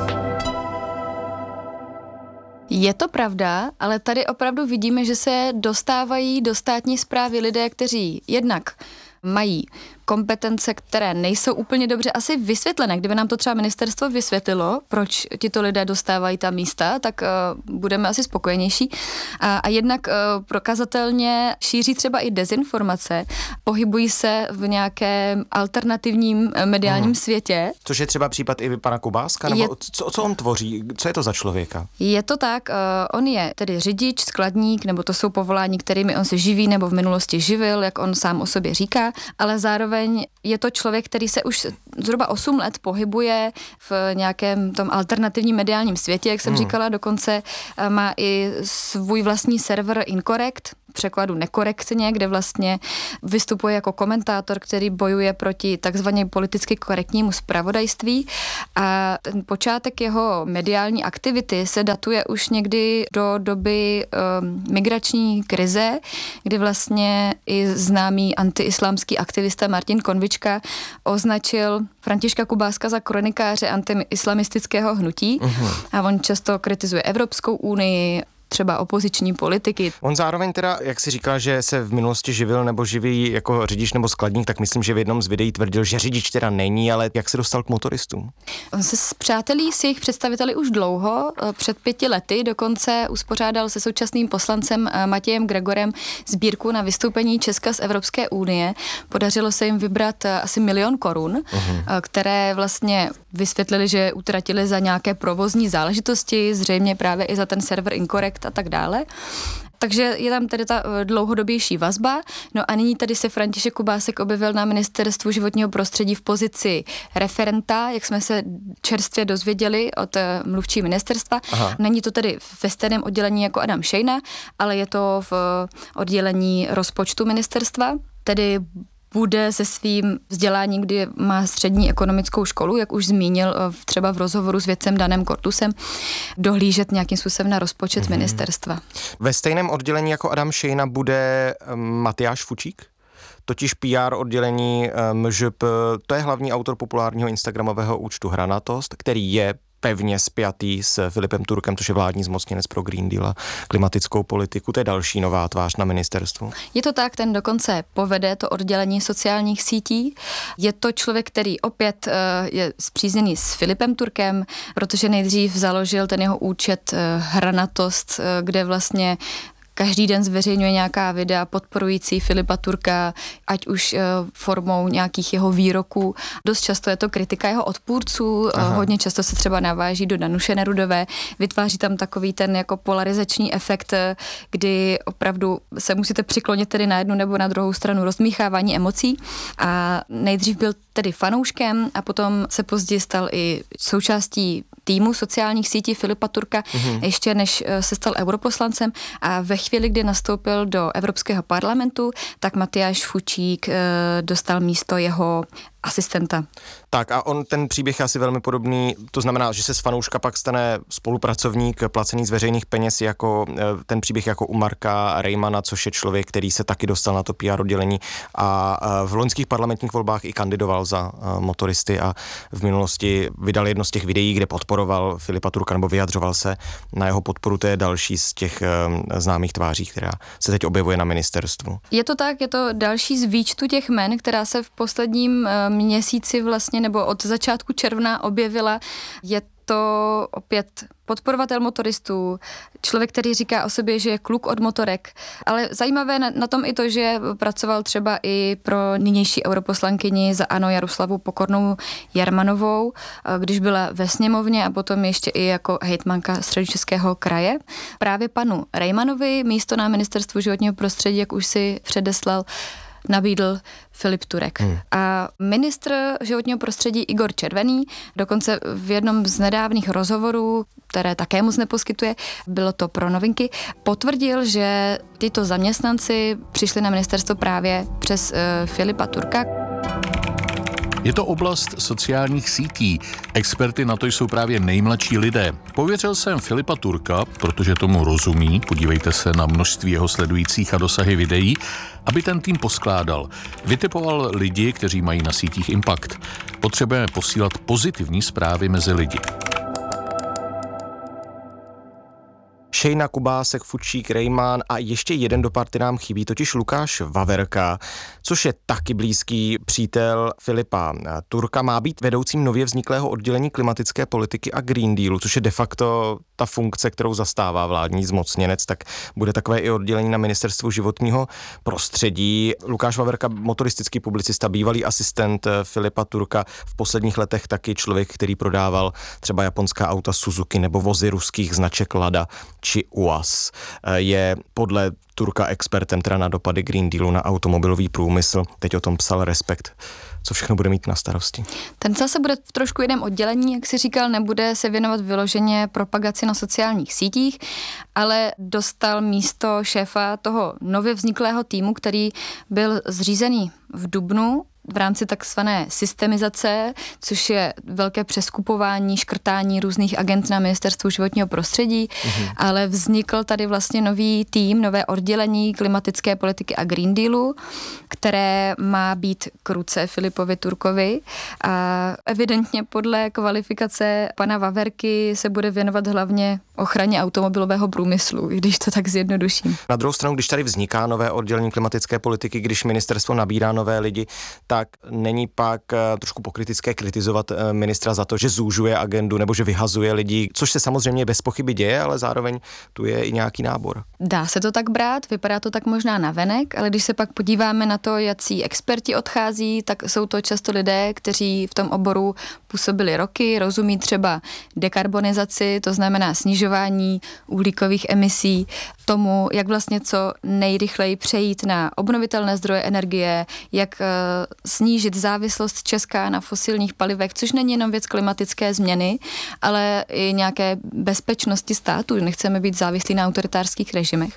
Je to pravda, ale tady opravdu vidíme, že se dostávají do státní správy lidé, kteří jednak mají kompetence, které nejsou úplně dobře asi vysvětlené. Kdyby nám to třeba ministerstvo vysvětlilo, proč tito lidé dostávají ta místa, tak uh, budeme asi spokojenější. A, a jednak uh, prokazatelně šíří třeba i dezinformace, pohybují se v nějakém alternativním mediálním hmm. světě. Což je třeba případ i pana Kubáska? Nebo je, co, co on tvoří? Co je to za člověka? Je to tak, uh, on je tedy řidič, skladník, nebo to jsou povolání, kterými on se živí nebo v minulosti živil, jak on sám o sobě říká, ale zároveň je to člověk, který se už zhruba osm let pohybuje v nějakém tom alternativním mediálním světě, jak jsem hmm. říkala, dokonce má i svůj vlastní server Incorrect, v překladu nekorektně, kde vlastně vystupuje jako komentátor, který bojuje proti takzvaně politicky korektnímu zpravodajství a ten počátek jeho mediální aktivity se datuje už někdy do doby um, migrační krize, kdy vlastně i známý antiislámský aktivista Martin Konvička označil Františka Kubáska za kronikáře antiislamistického hnutí uh-huh. a on často kritizuje Evropskou unii, třeba opoziční politiky. On zároveň teda, jak si říkal, že se v minulosti živil nebo živí jako řidič nebo skladník, tak myslím, že v jednom z videí tvrdil, že řidič teda není, ale jak se dostal k motoristům? On se spřátelí s jejich představiteli už dlouho, před pěti lety, dokonce uspořádal se současným poslancem Matějem Gregorem sbírku na vystoupení Česka z Evropské unie. Podařilo se jim vybrat asi milion korun, uh-huh. které vlastně vysvětlili, že utratili za nějaké provozní záležitosti, zřejmě právě i za ten server Incorrect a tak dále. Takže je tam tedy ta dlouhodobější vazba. No a nyní tady se František Kubásek objevil na ministerstvu životního prostředí v pozici referenta, jak jsme se čerstvě dozvěděli od mluvčí ministerstva. Aha. Není to tedy ve stejném oddělení jako Adam Šejna, ale je to v oddělení rozpočtu ministerstva, tedy bude se svým vzděláním, kdy má střední ekonomickou školu, jak už zmínil třeba v rozhovoru s vědcem Danem Kortusem, dohlížet nějakým způsobem na rozpočet mm-hmm. ministerstva. Ve stejném oddělení jako Adam Šejna bude Matyáš Fučík? Totiž P R oddělení M Ž P, to je hlavní autor populárního instagramového účtu Hranatost, který je pevně spjatý s Filipem Turkem, což je vládní zmocněnec pro Green Deal a klimatickou politiku. To je další nová tvář na ministerstvu. Je to tak, ten dokonce povede to oddělení sociálních sítí. Je to člověk, který opět uh, je spřízněný s Filipem Turkem, protože nejdřív založil ten jeho účet uh, Hranatost, uh, kde vlastně každý den zveřejňuje nějaká videa podporující Filipa Turka, ať už uh, formou nějakých jeho výroků. Dost často je to kritika jeho odpůrců, uh, hodně často se třeba naváží do Danuše Nerudové, vytváří tam takový ten jako polarizační efekt, kdy opravdu se musíte přiklonit tedy na jednu nebo na druhou stranu rozmíchávání emocí. A nejdřív byl tedy fanouškem a potom se později stal i součástí týmu sociálních sítí Filipa Turka, mm-hmm. ještě než se stal europoslancem a ve chvíli, kdy nastoupil do Evropského parlamentu, tak Matyáš Fučík e, dostal místo jeho asistenta. Tak a on, ten příběh je asi velmi podobný, to znamená, že se z fanouška pak stane spolupracovník placený z veřejných peněz, jako ten příběh jako u Marka Rejmana, což je člověk, který se taky dostal na to P R oddělení a v loňských parlamentních volbách i kandidoval za motoristy a v minulosti vydal jedno z těch videí, kde podporoval Filipa Turka nebo vyjadřoval se na jeho podporu. To je další z těch známých tváří, která se teď objevuje na ministerstvu. Je to tak, je to další z výčtu těch jmen, která se v posledním měsíci vlastně nebo od začátku června objevila. Je to opět podporovatel motoristů, člověk, který říká o sobě, že je kluk od motorek, ale zajímavé na, na tom i to, že pracoval třeba i pro nynější europoslankyni za ANO Jaroslavu Pokornou Jermanovou, když byla ve sněmovně a potom ještě i jako hejtmanka Středočeského kraje. Právě panu Rejmanovi místo na ministerstvu životního prostředí, jak už si předeslal, nabídl Filip Turek. Hmm. A ministr životního prostředí Igor Červený, dokonce v jednom z nedávných rozhovorů, které také moc neposkytuje, bylo to pro Novinky, potvrdil, že tyto zaměstnanci přišli na ministerstvo právě přes uh, Filipa Turka. Je to oblast sociálních sítí. Experty na to jsou právě nejmladší lidé. Pověřil jsem Filipa Turka, protože tomu rozumí, podívejte se na množství jeho sledujících a dosahy videí, aby ten tým poskládal. Vytipoval lidi, kteří mají na sítích impact. Potřebujeme posílat pozitivní zprávy mezi lidi. Šejna, Kubásek, Fučík, Rejman a ještě jeden do party nám chybí, totiž Lukáš Vaverka, což je taky blízký přítel Filipa Turka, má být vedoucím nově vzniklého oddělení klimatické politiky a Green Dealu, což je de facto ta funkce, kterou zastává vládní zmocněnec, tak bude takové i oddělení na ministerstvu životního prostředí. Lukáš Vaverka, motoristický publicista, bývalý asistent Filipa Turka, v posledních letech taky člověk, který prodával třeba japonská auta Suzuki nebo vozy ruských značek Lada či U A Z. Je podle Turka expertem teda na dopady Green Dealu na automobilový průmysl. Teď o tom psal Respekt. Co všechno bude mít na starosti? Ten zase bude v trošku jiném oddělení, jak si říkal, nebude se věnovat vyloženě propagaci na sociálních sítích, ale dostal místo šéfa toho nově vzniklého týmu, který byl zřízený v dubnu v rámci takzvané systemizace, což je velké přeskupování, škrtání různých agent na ministerstvu životního prostředí, mm-hmm. ale vznikl tady vlastně nový tým, nové oddělení klimatické politiky a Green Dealu, které má být k ruce Filipovi Turkovi a evidentně podle kvalifikace pana Vaverky se bude věnovat hlavně ochraně automobilového průmyslu, když to tak zjednoduším. Na druhou stranu, když tady vzniká nové oddělení klimatické politiky, když ministerstvo nabírá nové lidi, tak není pak trošku pokrytické kritizovat ministra za to, že zúžuje agendu nebo že vyhazuje lidi, což se samozřejmě bez pochyby děje, ale zároveň tu je i nějaký nábor. Dá se to tak brát, vypadá to tak možná navenek, ale když se pak podíváme na to, jací experti odchází, tak jsou to často lidé, kteří v tom oboru působili roky, rozumí třeba dekarbonizaci, to znamená snižování uhlíkových emisí, tomu, jak vlastně co nejrychleji přejít na obnovitelné zdroje energie, jak uh, snížit závislost Česka na fosilních palivech, což není jenom věc klimatické změny, ale i nějaké bezpečnosti státu. Nechceme být závislí na autoritářských režimech.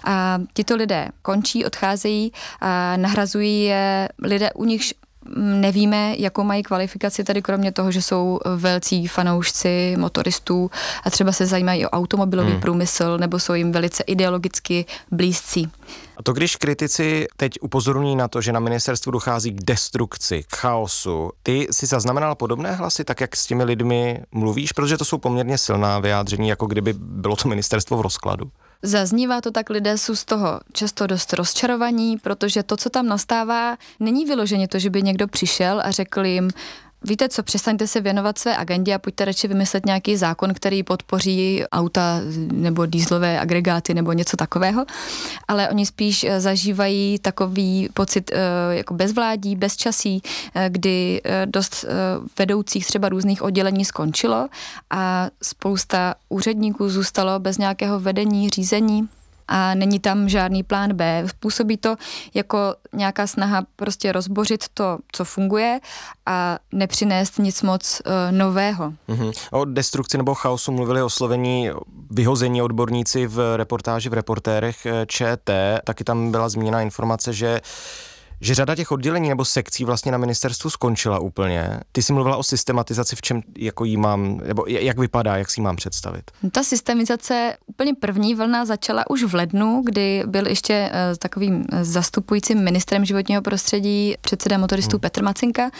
A tito lidé končí, odcházejí a nahrazují je lidé, u nichž nevíme, jakou mají kvalifikaci, tady kromě toho, že jsou velcí fanoušci motoristů a třeba se zajímají o automobilový hmm. průmysl nebo jsou jim velice ideologicky blízcí. A to, když kritici teď upozorní na to, že na ministerstvu dochází k destrukci, k chaosu, ty si zaznamenal podobné hlasy, tak jak s těmi lidmi mluvíš, protože to jsou poměrně silná vyjádření, jako kdyby bylo to ministerstvo v rozkladu. Zaznívá to tak, lidé jsou z toho často dost rozčarovaní, protože to, co tam nastává, není vyloženě to, že by někdo přišel a řekl jim, víte co, přestaňte se věnovat své agendě a pojďte radši vymyslet nějaký zákon, který podpoří auta nebo dýzlové agregáty nebo něco takového, ale oni spíš zažívají takový pocit jako bezvládí, bezčasí, kdy dost vedoucích třeba různých oddělení skončilo a spousta úředníků zůstalo bez nějakého vedení, řízení. A není tam žádný plán B. Působí to jako nějaká snaha prostě rozbořit to, co funguje a nepřinést nic moc uh, nového. Mm-hmm. O destrukci nebo chaosu mluvili oslovení vyhození odborníci v reportáži v Reportérech ČT. Taky tam byla zmíněna informace, že že řada těch oddělení nebo sekcí vlastně na ministerstvu skončila úplně. Ty jsi mluvila o systematizaci, v čem jako jí mám, nebo jak vypadá, jak si ji mám představit? Ta systemizace, úplně první vlna začala už v lednu, kdy byl ještě uh, takovým zastupujícím ministrem životního prostředí předseda motoristů hmm. Petr Macinka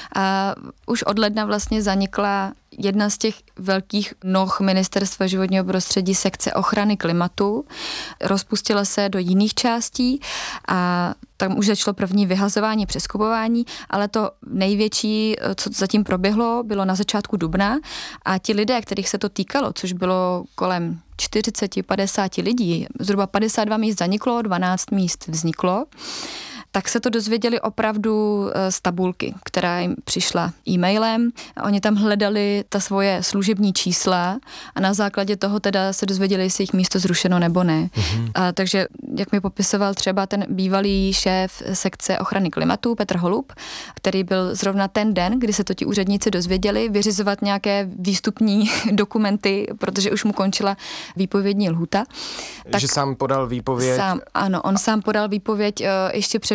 a už od ledna vlastně zanikla jedna z těch velkých noh ministerstva životního prostředí, sekce ochrany klimatu, rozpustila se do jiných částí a tam už začalo první vyhazování, přeskupování, ale to největší, co zatím proběhlo, bylo na začátku dubna a ti lidé, kterých se to týkalo, což bylo kolem čtyřicet padesát lidí, zhruba padesát dva míst zaniklo, dvanáct míst vzniklo, tak se to dozvěděli opravdu z tabulky, která jim přišla e-mailem. Oni tam hledali ta svoje služební čísla a na základě toho teda se dozvěděli, jestli jich místo zrušeno nebo ne. Mm-hmm. A takže, jak mi popisoval třeba ten bývalý šéf sekce ochrany klimatu, Petr Holub, který byl zrovna ten den, kdy se to ti úředníci dozvěděli, vyřizovat nějaké výstupní dokumenty, protože už mu končila výpovědní lhůta. Tak že sám podal výpověď? Sám, ano, on sám podal výpověď ještě před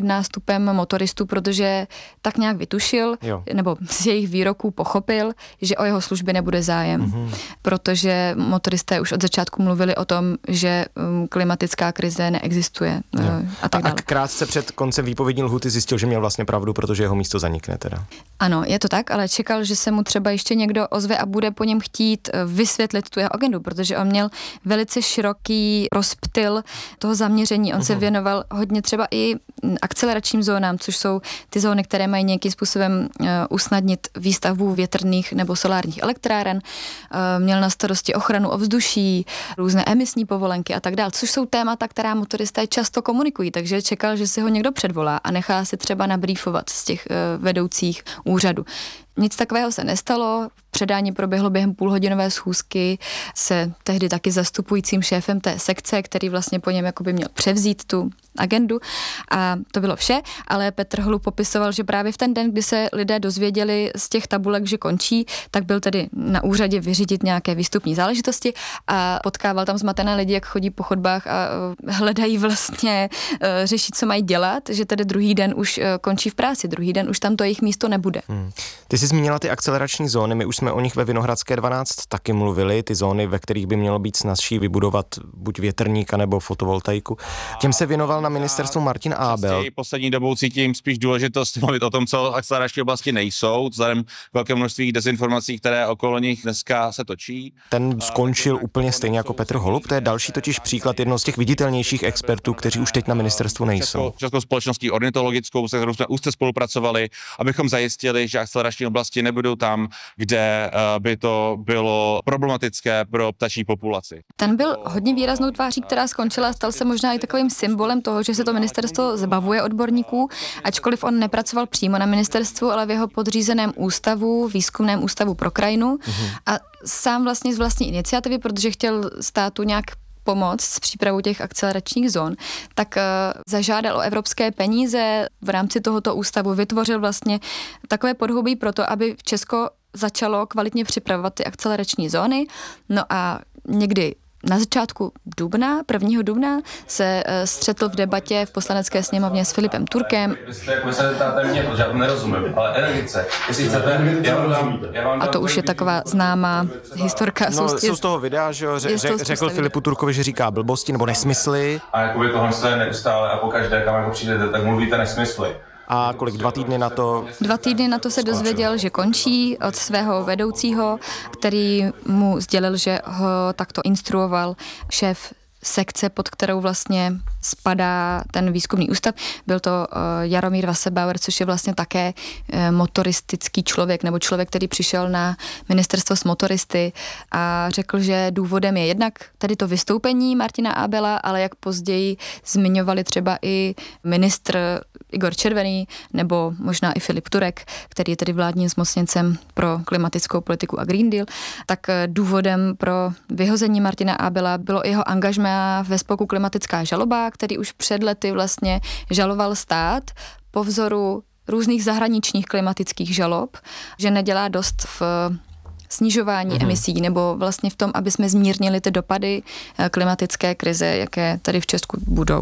nástupem motoristů, protože tak nějak vytušil, jo. nebo z jejich výroků pochopil, že o jeho služby nebude zájem. Mm-hmm. Protože motoristé už od začátku mluvili o tom, že klimatická krize neexistuje jo. a tak dále. A krátce před koncem výpovědní lhuty zjistil, že měl vlastně pravdu, protože jeho místo zanikne teda. Ano, je to tak, ale čekal, že se mu třeba ještě někdo ozve a bude po něm chtít vysvětlit tu jeho agendu, protože on měl velice široký rozptyl toho zaměření. On uh-huh. se věnoval hodně třeba i akceleračním zónám, což jsou ty zóny, které mají nějakým způsobem uh, usnadnit výstavbu větrných nebo solárních elektráren. Uh, měl na starosti ochranu ovzduší, různé emisní povolenky a tak dále, což jsou témata, která motoristé často komunikují, takže čekal, že si ho někdo předvolá a nechá si třeba nabrýfovat z těch uh, vedoucích úřadu. Nic takového se nestalo, předání proběhlo během půlhodinové schůzky se tehdy taky zastupujícím šéfem té sekce, který vlastně po něm jakoby měl převzít tu agendu a to bylo vše, ale Petr Holub popisoval, že právě v ten den, kdy se lidé dozvěděli z těch tabulek, že končí, tak byl tedy na úřadě vyřídit nějaké výstupní záležitosti a potkával tam zmatené lidi, jak chodí po chodbách a hledají vlastně řešit, co mají dělat, že tedy druhý den už končí v práci, druhý den už tam to jejich místo nebude. Hmm. Ty jsi zmínila ty akcelerační zóny, my už jsme o nich ve Vinohradské dvanáct taky mluvili, ty zóny, ve kterých by mělo být snazší vybudovat buď větrníka nebo fotovoltaiku. Těm se věnoval na ministerstvu Martin Ábel. Poslední dobou cítím spíš důležitost mluvit o tom, co akcelerační oblasti nejsou, vzhledem k velké množství dezinformací, které okolo nich dneska se točí. Ten skončil úplně stejně jako Petr Holub, to je další totiž příklad jednoho z těch viditelnějších expertů, kteří už teď na ministerstvu nejsou. Českou, českou společností ornitologickou, se kterou jsme úzce spolupracovali, abychom zajistili, že akcelerační oblasti nebudou tam, kde by to bylo problematické pro ptačí populaci. Ten byl hodně výraznou tváří, která skončila, stal se možná i takovým symbolem toho, že se to ministerstvo zbavuje odborníků, ačkoliv on nepracoval přímo na ministerstvu, ale v jeho podřízeném ústavu, výzkumném ústavu pro krajinu mm-hmm. a sám vlastně z vlastní iniciativy, protože chtěl státu nějak pomoct s přípravou těch akceleračních zón, tak uh, zažádal o evropské peníze v rámci tohoto ústavu, vytvořil vlastně takové podhoubí pro to, aby Česko začalo kvalitně připravovat ty akcelerační zóny. No a někdy na začátku dubna, prvního dubna, se uh, střetl v debatě v poslanecké sněmovně s Filipem Turkem. Vy se zeptáte mě, protože já to nerozumím, ale energetice, jestli chcete, já vám dám, já vám dám. A to už je taková známá historka. No, jsou z toho videa, že jo, ře, ře, řekl Filipu Turkovi, že říká blbosti nebo nesmysly. A jakoby tohle je neustále a pokaždé, kam jako přijdete, tak mluvíte nesmysly. A kolik, dva týdny na to? Dva týdny na to se dozvěděl, že končí od svého vedoucího, který mu sdělil, že ho takto instruoval šéf sekce, pod kterou vlastně spadá ten výzkumný ústav. Byl to uh, Jaromír Wasserbauer, což je vlastně také uh, motoristický člověk, nebo člověk, který přišel na ministerstvo s motoristy a řekl, že důvodem je jednak tady to vystoupení Martina Ábela, ale jak později zmiňovali třeba i ministr Igor Červený, nebo možná i Filip Turek, který je tedy vládním zmocněncem pro klimatickou politiku a Green Deal, tak uh, důvodem pro vyhození Martina Ábela bylo jeho angažmá ve spolku Klimatická žaloba, který už před lety vlastně žaloval stát po vzoru různých zahraničních klimatických žalob, že nedělá dost v snižování mm-hmm. emisí nebo vlastně v tom, aby jsme zmírnili ty dopady klimatické krize, jaké tady v Česku budou.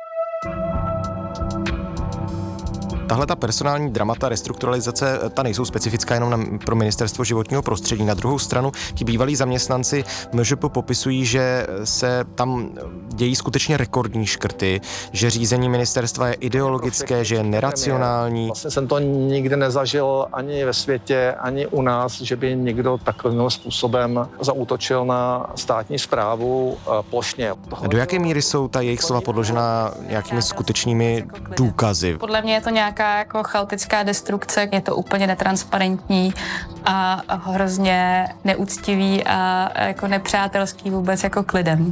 Tahle ta personální dramata, restrukturalizace, ta nejsou specifická jenom na, pro ministerstvo životního prostředí. Na druhou stranu ti bývalí zaměstnanci M Ž P popisují, že se tam dějí skutečně rekordní škrty, že řízení ministerstva je ideologické, že je neracionální. Vlastně jsem to nikdy nezažil ani ve světě, ani u nás, že by někdo takovým způsobem zaútočil na státní správu plošně. Do jaké míry jsou ta jejich slova podložená nějakými skutečnými důkazy? Podle mě je to nějaká jako chaotická destrukce, je to úplně netransparentní a hrozně neúctivý a jako nepřátelský vůbec jako k lidem.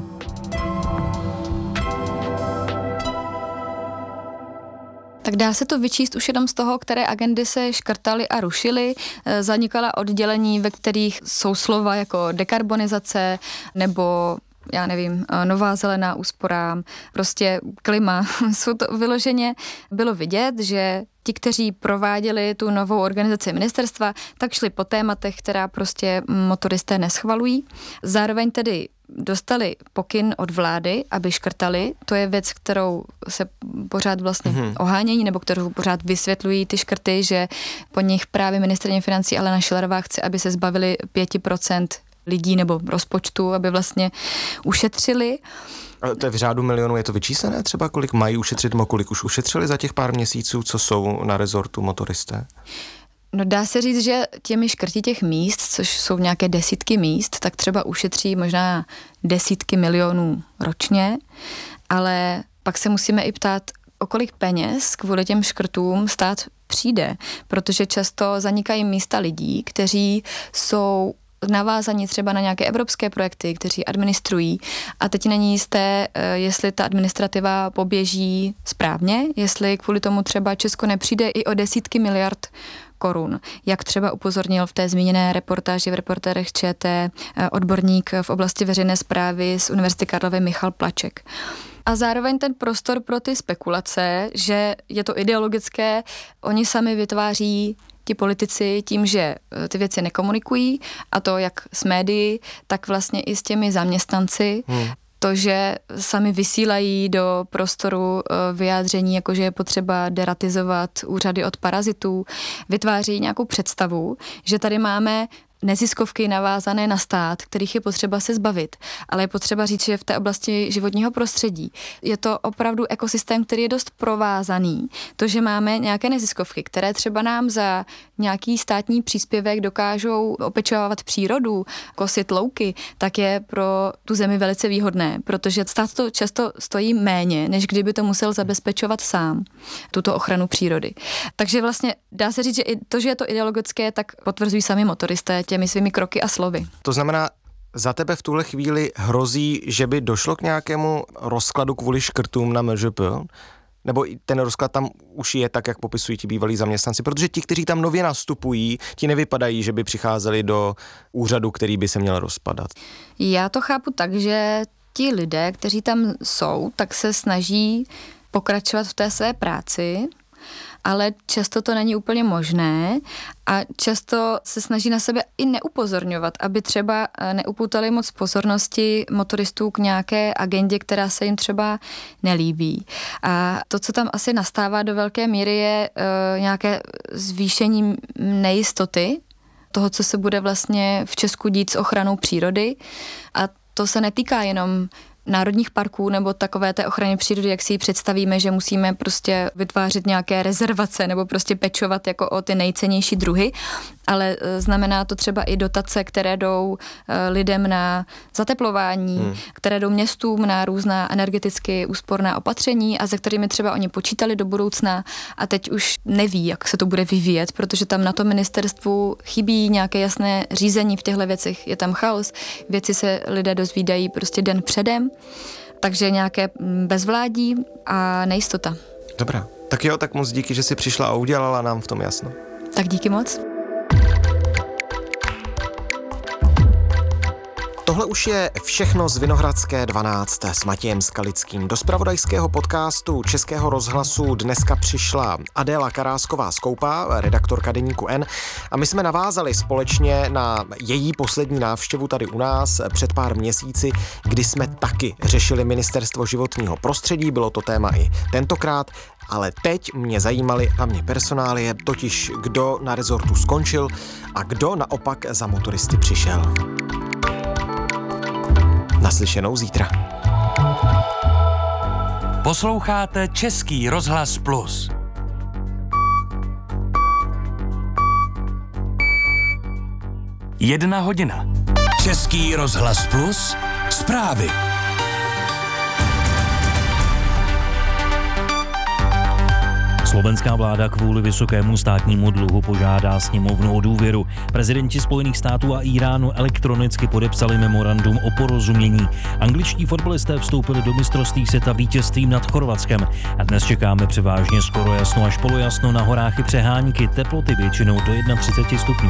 Tak dá se to vyčíst už jenom z toho, které agendy se škrtaly a rušily. Zanikala oddělení, ve kterých jsou slova jako dekarbonizace nebo já nevím, nová zelená úsporám, prostě klima. Jsou to vyloženě, bylo vidět, že ti, kteří prováděli tu novou organizaci ministerstva, tak šli po tématech, která prostě motoristé neschvalují. Zároveň tedy dostali pokyn od vlády, aby škrtali. To je věc, kterou se pořád vlastně mm-hmm. ohánějí, nebo kterou pořád vysvětlují ty škrty, že po nich právě ministryně financí Alena Schillerová chce, aby se zbavili pět procent lidí nebo rozpočtu, aby vlastně ušetřili. A to je v řádu milionů, je to vyčíslené třeba, kolik mají ušetřit, nebo kolik už ušetřili za těch pár měsíců, co jsou na rezortu motoristé? No dá se říct, že těmi škrti těch míst, což jsou nějaké desítky míst, tak třeba ušetří možná desítky milionů ročně, ale pak se musíme i ptát, o kolik peněz kvůli těm škrtům stát přijde, protože často zanikají místa lidí, kteří jsou navázaní třeba na nějaké evropské projekty, kteří administrují a teď není jisté, jestli ta administrativa poběží správně, jestli kvůli tomu třeba Česko nepřijde i o desítky miliard korun, jak třeba upozornil v té zmíněné reportáži v Reportérech ČT odborník v oblasti veřejné správy z Univerzity Karlovy Michal Plaček. A zároveň ten prostor pro ty spekulace, že je to ideologické, oni sami vytváří ti politici tím, že ty věci nekomunikují, a to jak s médií, tak vlastně i s těmi zaměstnanci. Hmm. To, že sami vysílají do prostoru vyjádření, jakože je potřeba deratizovat úřady od parazitů, vytváří nějakou představu, že tady máme neziskovky navázané na stát, kterých je potřeba se zbavit. Ale je potřeba říct, že v té oblasti životního prostředí je to opravdu ekosystém, který je dost provázaný. To, že máme nějaké neziskovky, které třeba nám za nějaký státní příspěvek dokážou opečovávat přírodu, kosit louky, tak je pro tu zemi velice výhodné, protože stát to často stojí méně, než kdyby to musel zabezpečovat sám, tuto ochranu přírody. Takže vlastně dá se říct, že i to, že je to ideologické, tak potvrzují sami motoristé těmi svými kroky a slovy. To znamená, za tebe v tuhle chvíli hrozí, že by došlo k nějakému rozkladu kvůli škrtům na M Ž P? Nebo ten rozklad tam už je tak, jak popisují ti bývalí zaměstnanci? Protože ti, kteří tam nově nastupují, ti nevypadají, že by přicházeli do úřadu, který by se měl rozpadat. Já to chápu tak, že ti lidé, kteří tam jsou, tak se snaží pokračovat v té své práci, ale často to není úplně možné a často se snaží na sebe i neupozorňovat, aby třeba neuputali moc pozornosti motoristů k nějaké agendě, která se jim třeba nelíbí. A to, co tam asi nastává do velké míry, je uh, nějaké zvýšení nejistoty toho, co se bude vlastně v Česku dít s ochranou přírody. A to se netýká jenom národních parků nebo takové té ochrany přírody, jak si ji představíme, že musíme prostě vytvářet nějaké rezervace nebo prostě pečovat jako o ty nejcennější druhy, ale znamená to třeba i dotace, které jdou lidem na zateplování, hmm. které jdou městům na různá energeticky úsporná opatření a se kterými třeba oni počítali do budoucna a teď už neví, jak se to bude vyvíjet, protože tam na tom ministerstvu chybí nějaké jasné řízení v těchto věcech. Je tam chaos, věci se lidé dozvídají prostě den předem, takže nějaké bezvládí a nejistota. Dobrá, tak jo, tak moc díky, že jsi přišla a udělala nám v tom jasno. Tak díky moc. Tohle už je všechno z Vinohradské dvanáct s Matějem Skalickým. Do zpravodajského podcastu Českého rozhlasu dneska přišla Adéla Karásková-Skoupá, redaktorka deníku N, a my jsme navázali společně na její poslední návštěvu tady u nás před pár měsíci, kdy jsme taky řešili ministerstvo životního prostředí, bylo to téma i tentokrát, ale teď mě zajímaly hlavně personálie, totiž kdo na rezortu skončil a kdo naopak za motoristy přišel. Naslyšenou zítra. Posloucháte Český rozhlas Plus. Jedna hodina. Český rozhlas Plus. Zprávy. Slovenská vláda kvůli vysokému státnímu dluhu požádá sněmovnu o důvěru. Prezidenti Spojených států a Iránu elektronicky podepsali memorandum o porozumění. Angličtí fotbalisté vstoupili do mistrovství světa vítězstvím nad Chorvatskem. A dnes čekáme převážně skoro jasno až polojasno, na horách i přehánky, teploty většinou do třicet jedna stupňů.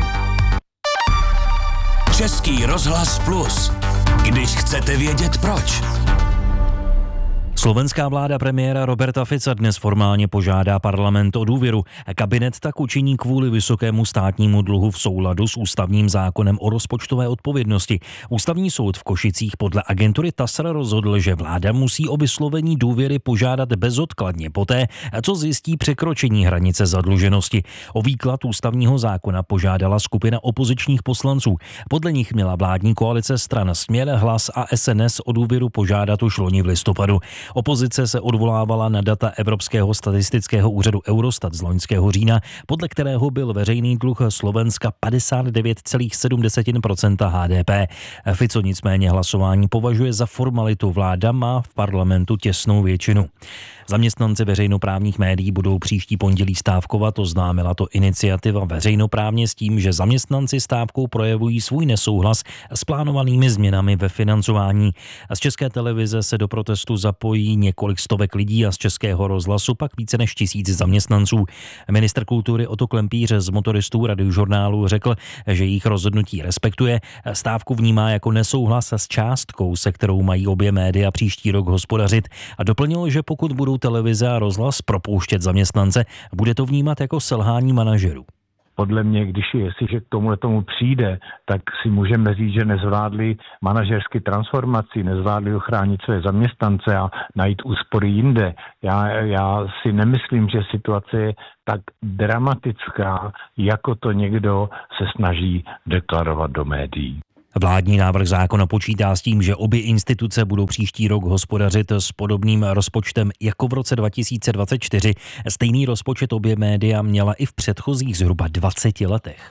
Český rozhlas Plus. Když chcete vědět proč. Slovenská vláda premiéra Roberta Fica dnes formálně požádá parlament o důvěru. Kabinet tak učiní kvůli vysokému státnímu dluhu v souladu s ústavním zákonem o rozpočtové odpovědnosti. Ústavní soud v Košicích podle agentury T A S R rozhodl, že vláda musí o vyslovení důvěry požádat bezodkladně poté, co zjistí překročení hranice zadluženosti. O výklad ústavního zákona požádala skupina opozičních poslanců. Podle nich měla vládní koalice stran Směr, Hlas a S N S o důvěru požádat už loni v listopadu. Opozice se odvolávala na data Evropského statistického úřadu Eurostat z loňského října, podle kterého byl veřejný dluh Slovenska padesát devět celá sedm procenta H D P. Fico nicméně hlasování považuje za formalitu. Vláda má v parlamentu těsnou většinu. Zaměstnanci veřejnoprávních médií budou příští pondělí stávkovat, oznámila to iniciativa veřejnoprávně s tím, že zaměstnanci stávkou projevují svůj nesouhlas s plánovanými změnami ve financování. Z České televize se do protestu zapojí několik stovek lidí a z Českého rozhlasu pak více než tisíc zaměstnanců. Ministr kultury Otto Klempíř z motoristů Radiožurnálu řekl, že jejich rozhodnutí respektuje. Stávku vnímá jako nesouhlas s částkou, se kterou mají obě média příští rok hospodařit, a doplnil, že pokud budou televize a rozhlas propouštět zaměstnance, bude to vnímat jako selhání manažerů. Podle mě, když jestliže k tomu tomu přijde, tak si můžeme říct, že nezvládli manažersky transformaci, nezvládli ochránit své zaměstnance a najít úspory jinde. Já, já si nemyslím, že situace je tak dramatická, jako to někdo se snaží deklarovat do médií. Vládní návrh zákona počítá s tím, že obě instituce budou příští rok hospodařit s podobným rozpočtem jako v roce dva tisíce dvacet čtyři. Stejný rozpočet obě média měla i v předchozích zhruba dvaceti letech.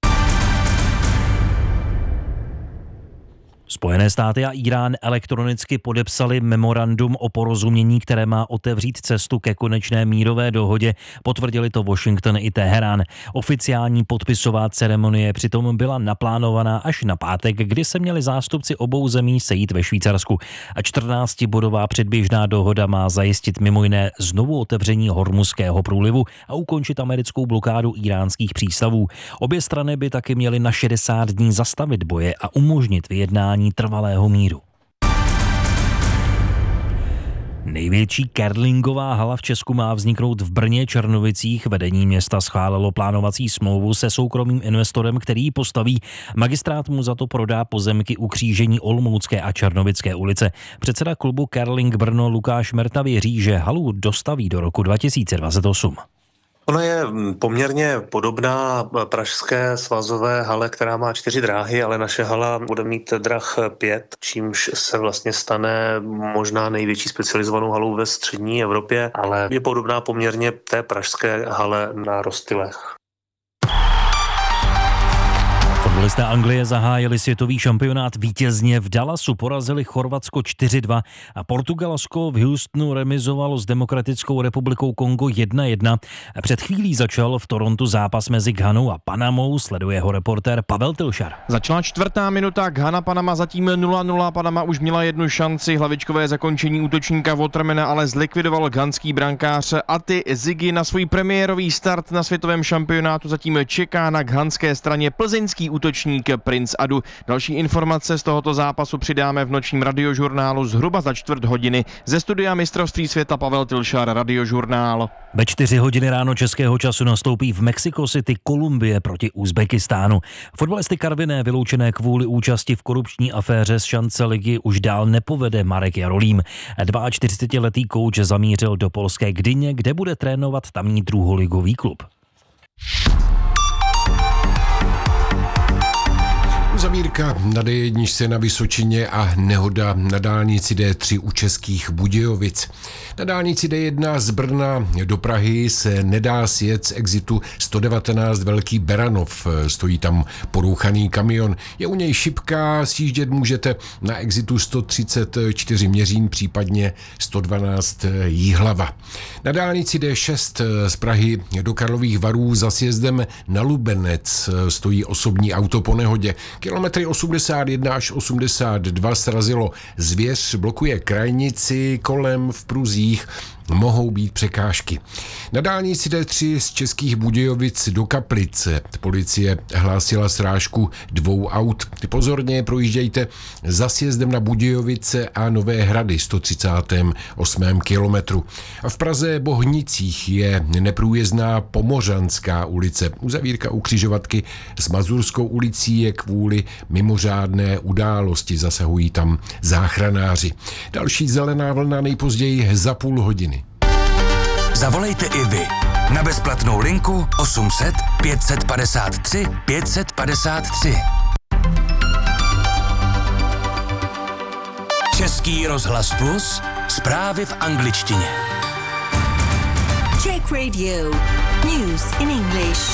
Spojené státy a Irán elektronicky podepsali memorandum o porozumění, které má otevřít cestu ke konečné mírové dohodě. Potvrdili to Washington i Teherán. Oficiální podpisová ceremonie přitom byla naplánovaná až na pátek, kdy se měli zástupci obou zemí sejít ve Švýcarsku. A čtrnáctibodová předběžná dohoda má zajistit mimo jiné znovu otevření Hormuzského průlivu a ukončit americkou blokádu iránských přístavů. Obě strany by taky měly na šedesát dní zastavit boje a umožnit vyjednání trvalého míru. Největší curlingová hala v Česku má vzniknout v Brně Černovicích. Vedení města schválilo plánovací smlouvu se soukromým investorem, který ji postaví. Magistrát mu za to prodá pozemky u křížení Olomoucké a Černovické ulice. Předseda klubu Curling Brno Lukáš Merta věří, že halu dostaví do roku dva tisíce dvacet osm. Ona je poměrně podobná pražské svazové hale, která má čtyři dráhy, ale naše hala bude mít drah pět, čímž se vlastně stane možná největší specializovanou halou ve střední Evropě, ale je podobná poměrně té pražské hale na Rostylech. Fotbalisté Anglie zahájili světový šampionát vítězně. V Dallasu porazili Chorvatsko čtyři dva a Portugalsko v Houstonu remizovalo s Demokratickou republikou Kongo jedna jedna. Před chvílí začal v Torontu zápas mezi Ghanou a Panamou, sleduje ho reportér Pavel Tilšar. Začala čtvrtá minuta, Ghana Panama zatím nula nula, Panama už měla jednu šanci, hlavičkové zakončení útočníka Watermana ale zlikvidoval ghanský brankář Ati Ziggy. Na svůj premiérový start na světovém šampionátu zatím čeká na ghanské straně plzeňský útočník Prince Adu. Další informace z tohoto zápasu přidáme v nočním radiožurnálu zhruba za čtvrt hodiny. Ze studia mistrovství světa Pavel Tilšar, Radiožurnál. Ve čtyři hodiny ráno českého času nastoupí v Mexico City Kolumbie proti Uzbekistánu. Fotbalisty Karviné, vyloučené kvůli účasti v korupční aféře z šance ligy, už dál nepovede Marek Jarolím. čtyřicetiletý kouč zamířil do polské Gdyně, kde bude trénovat tamní druholigový klub. Uzavírka na D jedna na Vysočině a nehoda na dálnici D tři u Českých Budějovic. Na dálnici D jedna z Brna do Prahy se nedá sjet z exitu sto devatenáct Velký Beranov. Stojí tam porouchaný kamion. Je u něj šipka, sjíždět můžete na exitu sto třicet čtyři Měřín, případně sto dvanáct Jihlava. Na dálnici D šest z Prahy do Karlových Varů za sjezdem na Lubenec stojí osobní auto po nehodě. Kilometry osmdesát jedna až osmdesát dva srazilo zvěř, blokuje krajnici, kolem v pruzích mohou být překážky. Na dálnici D tři z Českých Budějovic do Kaplice policie hlásila srážku dvou aut. Pozorně projíždějte za sjezdem na Budějovice a Nové Hrady sto třicátém osmém kilometru. A v Praze Bohnicích je neprůjezdná Pomořanská ulice. Uzavírka u křižovatky s Mazurskou ulicí je kvůli mimořádné události. Zasahují tam záchranáři. Další zelená vlna nejpozději za půl hodiny. Zavolejte i vy na bezplatnou linku osm set pět padesát tři pět padesát tři. Český rozhlas Plus, zprávy v angličtině. Czech Radio. News in English.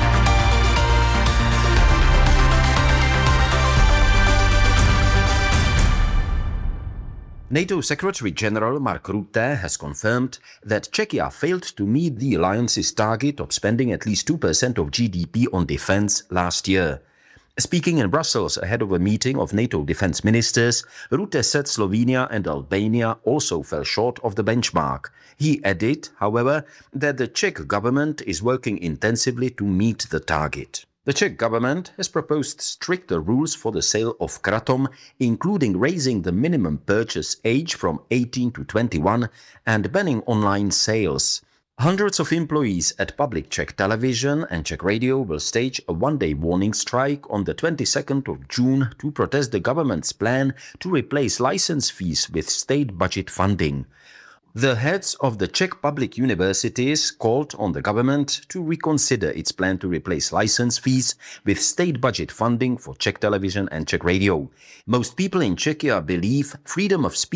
NATO Secretary-General Mark Rutte has confirmed that Czechia failed to meet the alliance's target of spending at least two percent of G D P on defense last year. Speaking in Brussels ahead of a meeting of NATO defense ministers, Rutte said Slovenia and Albania also fell short of the benchmark. He added, however, that the Czech government is working intensively to meet the target. The Czech government has proposed stricter rules for the sale of kratom, including raising the minimum purchase age from eighteen to twenty-one and banning online sales. Hundreds of employees at public Czech television and Czech radio will stage a one-day warning strike on the twenty-second of June to protest the government's plan to replace license fees with state budget funding. The heads of the Czech public universities called on the government to reconsider its plan to replace license fees with state budget funding for Czech television and Czech radio. Most people in Czechia believe freedom of speech